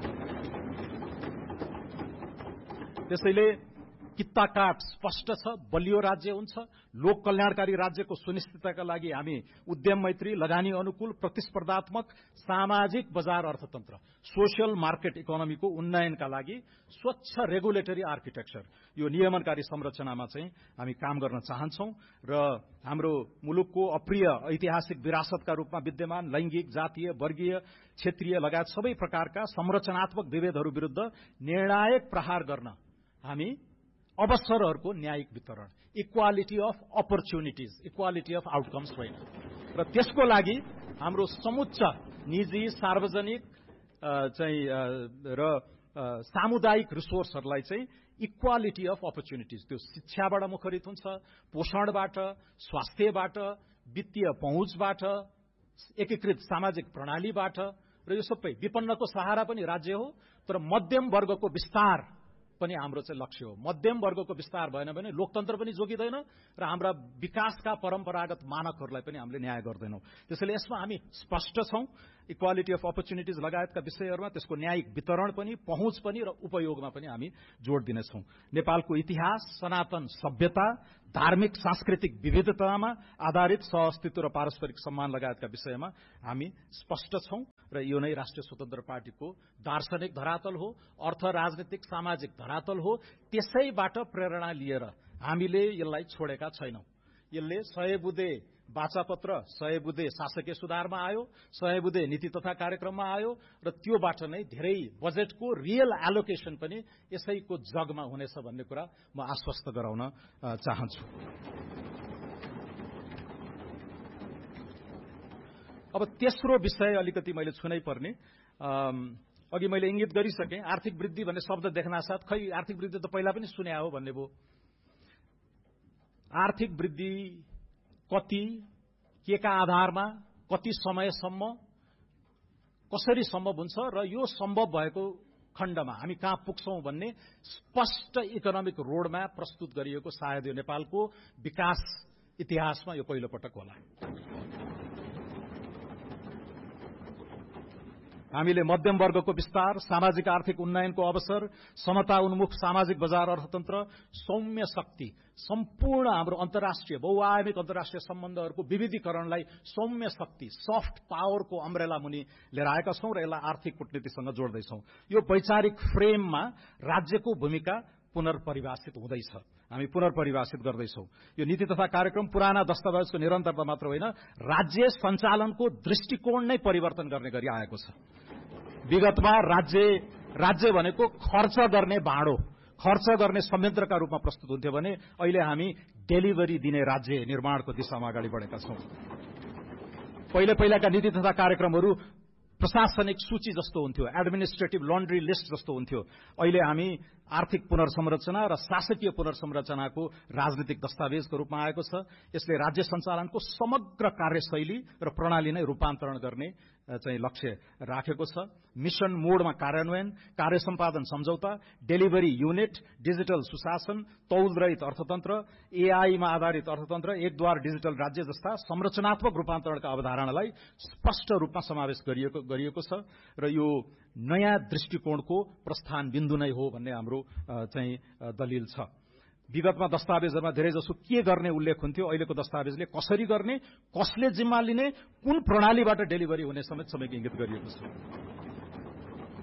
Speaker 1: त्यसैले कित्ता काट स्पष्ट छ। बलियो राज्य हुन्छ। लोक कल्याणकारी राज्यको सुनिश्चितताका लागि हामी उद्यम मैत्री, लगानी अनुकूल, प्रतिस्पर्धात्मक सामाजिक बजार अर्थतन्त्र, सोशल मार्केट इकोनोमीको उन्नयनका लागि स्वच्छ रेगुलेटरी आर्किटेक्चर, यो नियमनकारी संरचनामा चाहिँ हामी काम गर्न चाहन्छौं र हाम्रो मुलुकको अप्रिय ऐतिहासिक विरासतका रूपमा विद्यमान लैंगिक, जातीय, वर्गीय, क्षेत्रीय लगायत सबै प्रकारका संरचनात्मक विभेदहरू विरुद्ध निर्णायक प्रहार गर्न हामी अवसरहरूको न्यायिक वितरण, equality of opportunities, equality of outcomes होइन र त्यसको लागि हाम्रो समुच्च निजी, सार्वजनिक चाहिँ र सामुदायिक रिसोर्सहरूलाई चाहिँ इक्वालिटी अफ अपर्च्युनिटिज, त्यो शिक्षाबाट मुखरित हुन्छ, पोषणबाट, स्वास्थ्यबाट, वित्तीय पहुँचबाट, एकीकृत सामाजिक प्रणालीबाट र यो सबै विपन्नको सहारा पनि राज्य हो, तर मध्यम वर्गको विस्तार पनि हाम्रो चाहिँ लक्ष्य हो। मध्यम वर्गको विस्तार भएन भने लोकतन्त्र पनि जोगिँदैन र हाम्रा विकासका परम्परागत मानकहरूलाई पनि हामीले न्याय गर्दैनौं। त्यसैले यसमा हामी स्पष्ट छौं। इक्वालिटी अफ अपर्च्युनिटिज लगायतका विषयहरूमा त्यसको न्यायिक वितरण पनि, पहुँच पनि र उपयोगमा पनि हामी जोड़ दिनेछौं। नेपालको इतिहास, सनातन सभ्यता, धार्मिक सांस्कृतिक विविधतामा आधारित सहअस्तित्व र पारस्परिक सम्मान लगायतका विषयमा हामी स्पष्ट छौं र यो नै राष्ट्रिय स्वतन्त्र पार्टीको दार्शनिक धरातल हो, अर्थ राजनीतिक सामाजिक धरातल हो। त्यसैबाट प्रेरणा लिएर हामीले यसलाई छोडेका छैनौं। यसले सय बुँदे वाचापत्र, सय बुँदे शासकीय सुधारमा आयो, सय बुँदे नीति तथा कार्यक्रममा आयो र त्योबाट नै धेरै बजेटको रियल एलोकेशन पनि यसैको जगमा हुनेछ भन्ने कुरा म आश्वस्त गराउन चाहन्छु। अब तेस्रो विषय अलिकति मैले छुनै पर्ने, अघि मैले इंगित गरिसकेँ, आर्थिक वृद्धि भन्ने शब्द देख्नासाथ खै आर्थिक वृद्धि त पहिला पनि सुने हो भन्ने भयो। आर्थिक वृद्धि कति, के का आधारमा, कति समयसम्म, कसरी सम्भव हुन्छ र यो सम्भव भएको खण्डमा हामी कहाँ पुग्छौं भन्ने स्पष्ट इकोनोमिक रोडम्याप प्रस्तुत गरिएको सायद यो नेपालको विकास इतिहासमा यो पहिलो पटक होला। हामीले मध्यम वर्गको विस्तार, सामाजिक आर्थिक उन्नयनको अवसर, समता उन्मुख सामाजिक बजार अर्थतन्त्र, सौम्य शक्ति, सम्पूर्ण हाम्रो अन्तर्राष्ट्रिय बहुआयामिक अन्तर्राष्ट्रिय सम्बन्धहरूको विविधीकरणलाई सौम्य शक्ति, सफ्ट पावरको अम्ब्रेला मुनि लिएर आएका छौं र यसलाई आर्थिक कूटनीतिसँग जोड्दैछौं। यो वैचारिक फ्रेममा राज्यको भूमिका पुनर्परिभाषित हुँदैछ, हामी पुनर्परिभाषित गर्दैछौं। यो नीति तथा कार्यक्रम पुराना दस्तावेजको निरन्तरता मात्र होइन, राज्य सञ्चालनको दृष्टिकोण नै परिवर्तन गर्ने गरी आएको छ। विगतमा राज्य राज्य भनेको खर्च गर्ने भाँडो, खर्च गर्ने संयन्त्रका रूपमा प्रस्तुत हुन्थ्यो भने अहिले हामी डेलिभरी दिने राज्य निर्माणको दिशामा अगाडि बढेका छौं। पहिले पहिलाका नीति तथा कार्यक्रमहरू प्रशासनिक सूची जस्तो हुन्थ्यो, एडमिनिस्ट्रेटिभ लन्ड्री लिस्ट जस्तो हुन्थ्यो। अहिले हामी आर्थिक पुनर्संरचना र शासकीय पुनर्संरचनाको राजनीतिक दस्तावेजको रूपमा आएको छ। यसले राज्य सञ्चालनको समग्र कार्यशैली र प्रणाली नै रूपान्तरण गर्ने चाहिँ लक्ष्य राखेको छ। मिशन मोडमा कार्यान्वयन, कार्य सम्पादन सम्झौता, डेलिभरी युनिट, डिजिटल सुशासन, तौलरहित अर्थतन्त्र, एआईमा आधारित अर्थतन्त्र, एकद्वार डिजिटल राज्य जस्ता संरचनात्मक रूपान्तरणका अवधारणालाई स्पष्ट रूपमा समावेश गरिएको गरिएको छ र यो नयाँ दृष्टिकोणको प्रस्थान बिन्दु नै हो भन्ने हाम्रो चाहिँ दलिल छ। विगतमा दस्तावेजहरूमा धेरैजसो के गर्ने उल्लेख हुन्थ्यो, अहिलेको दस्तावेजले कसरी गर्ने, कसले जिम्मा लिने, कुन प्रणालीबाट डेलिभरी हुने समेत सबै इंगित गरिएको छ।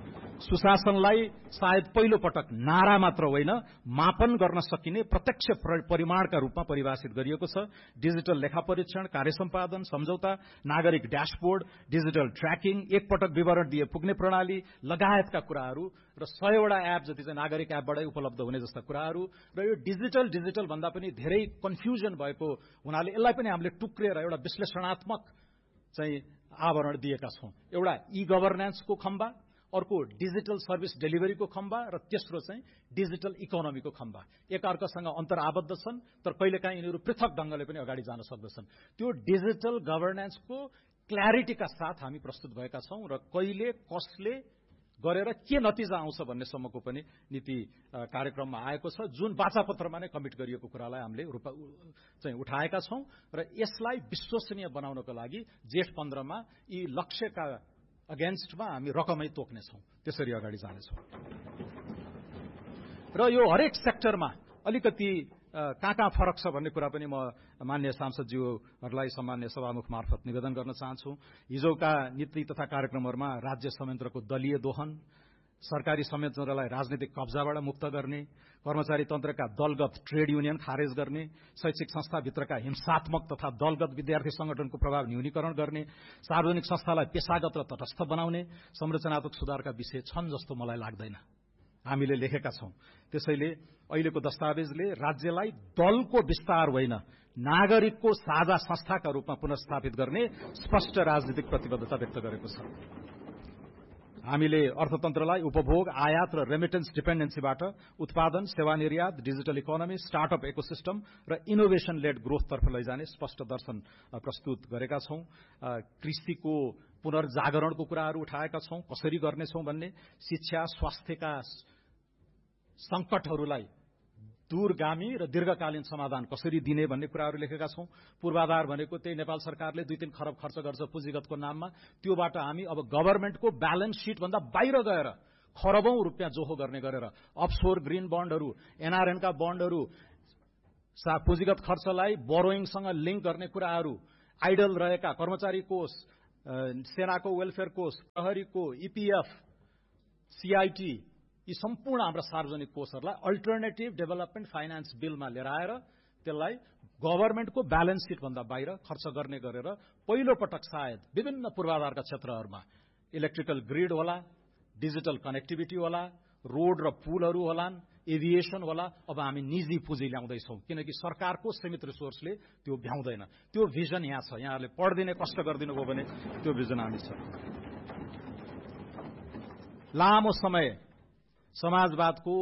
Speaker 1: सुशासनलाई सायद पहिलो पटक नारा मात्र होइन, मापन गर्न सकिने प्रत्यक्ष परिमाणका रूपमा परिभाषित गरिएको छ। डिजिटल लेखा परीक्षण, कार्य सम्पादन, सम्झौता, नागरिक ड्याशबोर्ड, डिजिटल ट्र्याकिङ, एकपटक विवरण दिए पुग्ने प्रणाली लगायतका कुराहरू र सयवटा एप जति चाहिँ नागरिक एपबाटै उपलब्ध हुने जस्ता कुराहरू र यो डिजिटल डिजिटल भन्दा पनि धेरै कन्फ्युजन भएको हुनाले यसलाई पनि हामीले टुक्रेर एउटा विश्लेषणात्मक चाहिँ आवरण दिएका छौं। एउटा ई गभर्नेन्सको खम्बा, अर्को डिजिटल सर्भिस डेलिभरीको खम्बा र तेस्रो चाहिँ डिजिटल इकोनोमीको खम्बा। एकअर्कासँग अन्तर आबद्ध छन्, तर कहिलेकाहीँ यिनीहरू पृथक ढंगले पनि अगाडि जान सक्दछन्। त्यो डिजिटल गभर्नेन्सको क्ल्यारिटीका साथ हामी प्रस्तुत भएका छौं र कहिले कसले गरेर के नतिजा आउँछ भन्ने सम्मको पनि नीति कार्यक्रममा आएको छ, जुन वाचापत्रमा नै कमिट गरिएको कुरालाई हामीले चाहिँ उठाएका छौं र यसलाई विश्वसनीय बनाउनको लागि जेठ पन्ध्रमा यी लक्ष्यका अगेन्स्टमा हामी रकमै तोक्नेछौं, त्यसरी अगाडि जानेछौं। र यो हरेक सेक्टरमा अलिकति कहाँ कहाँ फरक छ भन्ने कुरा पनि म मान्य सांसदज्यूहरूलाई सामान्य सभामुख मार्फत निवेदन गर्न चाहन्छु। हिजोका नीति तथा कार्यक्रमहरूमा राज्य संयन्त्रको दलीय दोहन, सरकारी संयन्त्रलाई राजनीतिक कब्जाबाट मुक्त गर्ने, कर्मचारी तन्त्रका दलगत ट्रेड युनियन खारेज गर्ने, शैक्षिक संस्थाभित्रका हिंसात्मक तथा दलगत विद्यार्थी संगठनको प्रभाव न्यूनीकरण गर्ने, सार्वजनिक संस्थालाई पेशागत र तटस्थ बनाउने संरचनात्मक सुधारका विषय छन् जस्तो मलाई लाग्दैन, हामीले लेखेका छौं। त्यसैले अहिलेको दस्तावेजले राज्यलाई दलको विस्तार होइन, नागरिकको साझा संस्थाका रूपमा पुनर्स्थापित गर्ने स्पष्ट राजनीतिक प्रतिबद्धता व्यक्त गरेको छ। हामीले अर्थतन्त्रलाई उपभोग, आयात र रेमिटेन्स डिपेन्डेन्सीबाट उत्पादन, सेवा निर्यात, डिजिटल इकोनोमी, स्टार्टअप इकोसिस्टम र इनोभेशन लेड ग्रोथतर्फ लैजाने स्पष्ट दर्शन प्रस्तुत गरेका छौं। कृषिको पुनर्जागरणको कुराहरू उठाएका छौं, कसरी गर्नेछौं भन्ने, शिक्षा, स्वास्थ्यका संकटहरूलाई दूरगामी र दीर्घकालीन समाधान कसरी दिने भन्ने कुराहरू लेखेका छौं। पूर्वाधार भनेको त्यही नेपाल सरकारले दुई तीन खरब खर्च गर्छ पुँजीगतको नाममा, त्योबाट हामी अब गभर्नमेन्टको ब्यालेन्स शीट भन्दा बाहिर गएर खरबौं रुपियाँ जोहो गर्ने गरेर अफसोर ग्रीन बन्डहरू, एनआरएनका बन्डहरू, पुँजीगत खर्चलाई बोरोइङसँग लिंक गर्ने कुराहरू, आइडल रहेका कर्मचारी कोष, सेनाको वेलफेयर कोष, प्रहरीको, ईपीएफ, सीआईटी, यी सम्पूर्ण हाम्रा सार्वजनिक कोषहरूलाई अल्टरनेटिभ डेभलपमेन्ट फाइनान्स बिलमा लिएर आएर त्यसलाई गभर्नमेन्टको ब्यालेन्स शीट भन्दा बाहिर खर्च गर्ने गरेर पहिलो पटक सायद विभिन्न पूर्वाधारका क्षेत्रहरूमा इलेक्ट्रिकल ग्रिड होला, डिजिटल कनेक्टिभिटी होला, रोड र पुलहरू होलान्, एभिएसन होला। अब हामी निजी पुँजी ल्याउँदैछौँ किनकि सरकारको सीमित रिसोर्सले त्यो भ्याउँदैन। त्यो भिजन यहाँ छ, यहाँहरूले पढ्दिने कष्ट गरिदिनु भयो भने त्यो भिजन हामी छ। लामो समय समाजवादको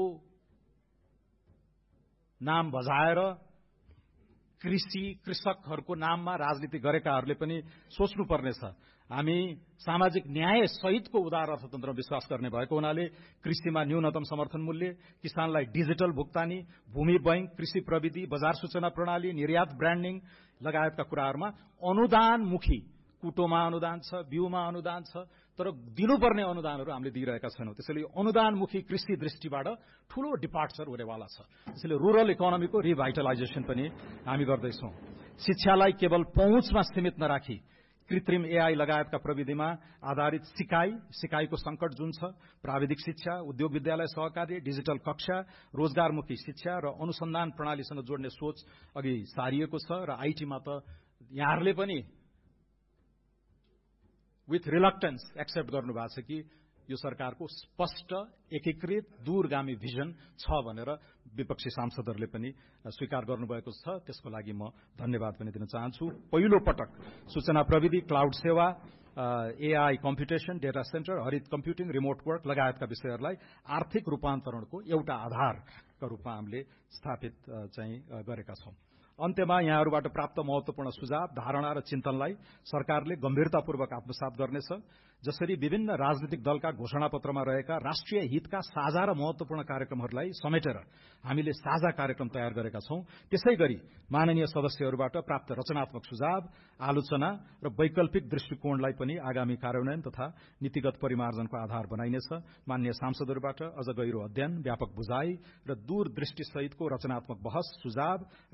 Speaker 1: नाम बजाएर कृषि कृषकहरूको नाममा राजनीति गरेकाहरूले पनि सोच्नुपर्नेछ। हामी सामाजिक न्याय सहितको उदार अर्थतन्त्रमा विश्वास गर्ने भएको हुनाले कृषिमा न्यूनतम समर्थन मूल्य, किसानलाई डिजिटल भुक्तानी, भूमि बैंक, कृषि प्रविधि, बजार सूचना प्रणाली, निर्यात ब्रान्डिङ लगायतका कुराहरूमा अनुदानमुखी, कुटोमा अनुदान छ, बिउमा अनुदान छ, तर दिनुपर्ने अनुदानहरू हामीले दिइरहेका छैनौं। त्यसैले अनुदानमुखी कृषि दृष्टिबाट ठूलो डिपार्चर हुनेवाला छ। त्यसैले रुरल इकोनोमीको रिभाइटलाइजेसन पनि हामी गर्दैछौं। शिक्षालाई केवल पहुँचमा सीमित नराखी कृत्रिम एआई लगायतका प्रविधिमा आधारित सिकाइ, सिकाइको संकट जुन छ, प्राविधिक शिक्षा, उद्योग विद्यालय सहकारी, डिजिटल कक्षा, रोजगारमुखी शिक्षा र अनुसन्धान प्रणालीसँग जोड्ने सोच अघि सारिएको छ र आईटीमा त यहाँहरूले पनि विथ रिलक्टेन्स एक्सेप्ट गर्नु भएको छ कि यो सरकारको स्पष्ट एकीकृत दूरगामी भिजन छ भनेर विपक्षी सांसदहरूले पनि स्वीकार गर्नुभएको छ। त्यसको लागि म धन्यवाद पनि दिन चाहन्छु। पहिलो पटक सूचना प्रविधि, क्लाउड सेवा, एआई कम्प्युटेशन, डेटा सेन्टर, हरित कम्प्युटिङ, रिमोट वर्क लगायतका विषयहरूलाई आर्थिक रूपान्तरणको एउटा आधारका रूपमा हामीले स्थापित चाहिँ गरेका छौं। अन्त्यमा यहाँहरूबाट प्राप्त महत्वपूर्ण सुझाव, धारणा र चिन्तनलाई सरकारले गम्भीरतापूर्वक आत्मसात गर्नेछ। जसरी विभिन्न राजनीतिक दलका घोषणापत्रमा रहेका राष्ट्रिय हितका साझा र महत्वपूर्ण कार्यक्रमहरूलाई समेटेर हामीले साझा कार्यक्रम तयार गरेका छौं, त्यसै गरी माननीय सदस्यहरूबाट प्राप्त रचनात्मक सुझाव, आलोचना र वैकल्पिक दृष्टिकोणलाई पनि आगामी कार्यान्वयन तथा नीतिगत परिमार्जनको आधार बनाइनेछ। माननीय सांसदहरूबाट अझ गहिरो अध्ययन, व्यापक बुझाइ र दूरदृष्टि सहितको रचनात्मक बहस, सुझाव र आलोचना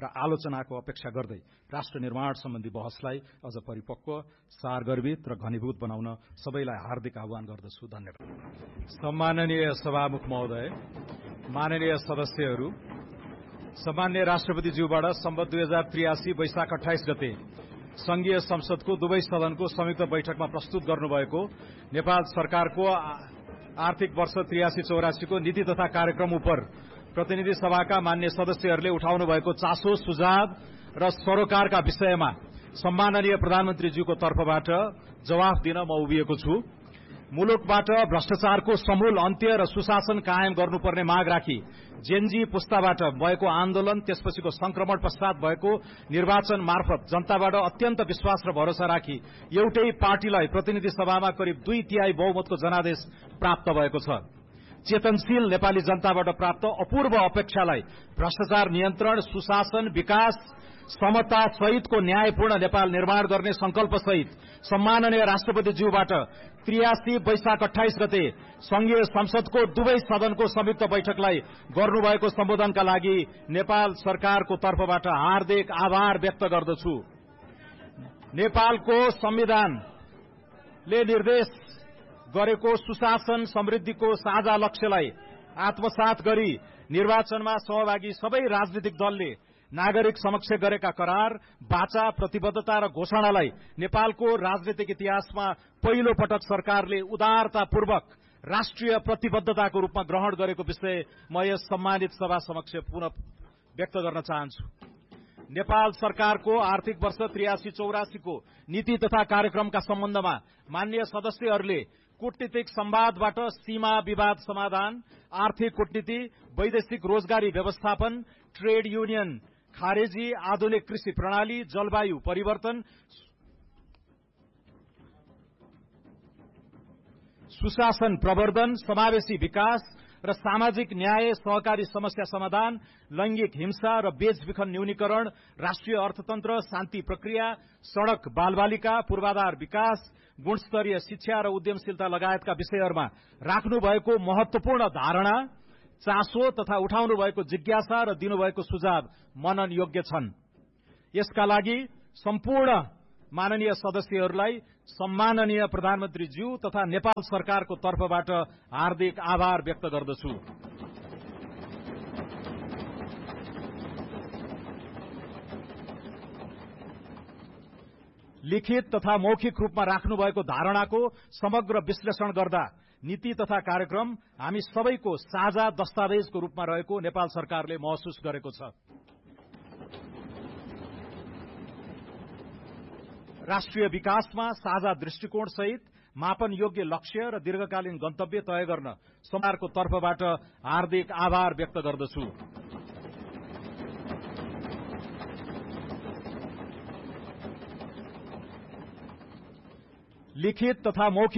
Speaker 1: आलोचनाको अपेक्षा गर्दै राष्ट्र निर्माण सम्बन्धी बहसलाई अझ परिपक्व, सारगर्भित र घनीभूत बनाउन सबैलाई हार्दिक आह्वान गर्दछु। धन्यवाद। सम्माननीय सभामुख महोदय, माननीय सदस्यहरू, सम्माननीय राष्ट्रपतिज्यूबाट सम्वत दुई हजार त्रियासी वैशाख अठाइस गते संघीय संसदको दुवै सदनको संयुक्त बैठकमा प्रस्तुत गर्नुभएको नेपाल सरकारको आर्थिक वर्ष त्रियासी चौरासीको नीति तथा कार्यक्रम उप प्रतिनिधि सभाका मान्य सदस्यहरूले उठाउनु भएको चासो, सुझाव र सरोकारका विषयमा सम्माननीय प्रधानमन्त्रीज्यूको तर्फबाट जवाफ दिन म उभिएको छु। मुलुकबाट भ्रष्टाचारको समूल अन्त्य र सुशासन कायम गर्नुपर्ने माग राखी जेनजी पुस्ताबाट भएको आन्दोलन, त्यसपछिको संक्रमण पश्चात भएको निर्वाचन मार्फत जनताबाट अत्यन्त विश्वास र भरोसा राखी एउटै पार्टीलाई प्रतिनिधि सभामा करिब दुई तिहाई बहुमतको जनादेश प्राप्त भएको छ। चेतनशील नेपाली जनताबाट प्राप्त अपूर्व अपेक्षालाई भ्रष्टाचार नियन्त्रण, सुशासन, विकास, समता सहितको न्यायपूर्ण नेपाल निर्माण गर्ने संकल्प सहित सम्माननीय राष्ट्रपतिज्यूबाट त्रियासी वैशाख अठाइस गते संघीय संसदको दुवै सदनको संयुक्त बैठकलाई गर्नुभएको सम्बोधनका लागि नेपाल सरकारको तर्फबाट हार्दिक आभार व्यक्त गर्दछु। नेपालको संविधानले निर्देश गरेको सुशासन समृद्धिको साझा लक्ष्यलाई आत्मसात गरी निर्वाचनमा सहभागी सबै राजनीतिक दलले नागरिक समक्ष गरेका करार, बाचा, प्रतिबद्धता र घोषणालाई नेपालको राजनीतिक इतिहासमा पहिलो पटक सरकारले उदारतापूर्वक राष्ट्रिय प्रतिबद्धताको रूपमा ग्रहण गरेको विषय म यस सम्मानित सभा समक्ष पुनः व्यक्त गर्न चाहन्छु। नेपाल सरकारको आर्थिक वर्ष त्रियासी चौरासीको नीति तथा कार्यक्रमका सम्बन्धमा मान्य सदस्यहरूले कूटनीतिक संवादबाट सीमा विवाद समाधान, आर्थिक कूटनीति, वैदेशिक रोजगारी व्यवस्थापन, ट्रेड युनियन खारेजी, आधुनिक कृषि प्रणाली, जलवायु परिवर्तन, सुशासन प्रवर्धन, समावेशी विकास र सामाजिक न्याय, सहकारी समस्या समाधान, लैंगिक हिंसा र बेचबिखन न्यूनीकरण, राष्ट्रिय अर्थतन्त्र, शान्ति प्रक्रिया, सड़क बालबालिका, पूर्वाधार विकास, गुणस्तरीय शिक्षा र उद्यमशीलता लगायतका विषयहरूमा राख्नुभएको महत्वपूर्ण धारणा, चासो तथा उठाउनु भएको जिज्ञासा र दिनुभएको सुझाव मनन योग्य छन्। यसका लागि सम्पूर्ण माननीय सदस्यहरूलाई सम्माननीय प्रधानमन्त्रीज्यू तथा नेपाल सरकारको तर्फबाट हार्दिक आभार व्यक्त गर्दछु। लिखित तथा मौखिक रूपमा राख्नुभएको धारणाको समग्र विश्लेषण गर्दा नीति तथा कार्यक्रम हामी सबैको साझा दस्तावेजको रूपमा रहेको नेपाल सरकारले महसुस गरेको छ। राष्ट्रिय विकासमा साझा दृष्टिकोण सहित मापन योग्य लक्ष्य र दीर्घकालीन गन्तव्य तय गर्न सरकारको तर्फबाट हार्दिक आभार व्यक्त गर्दछु। लिखित तथा मौखिक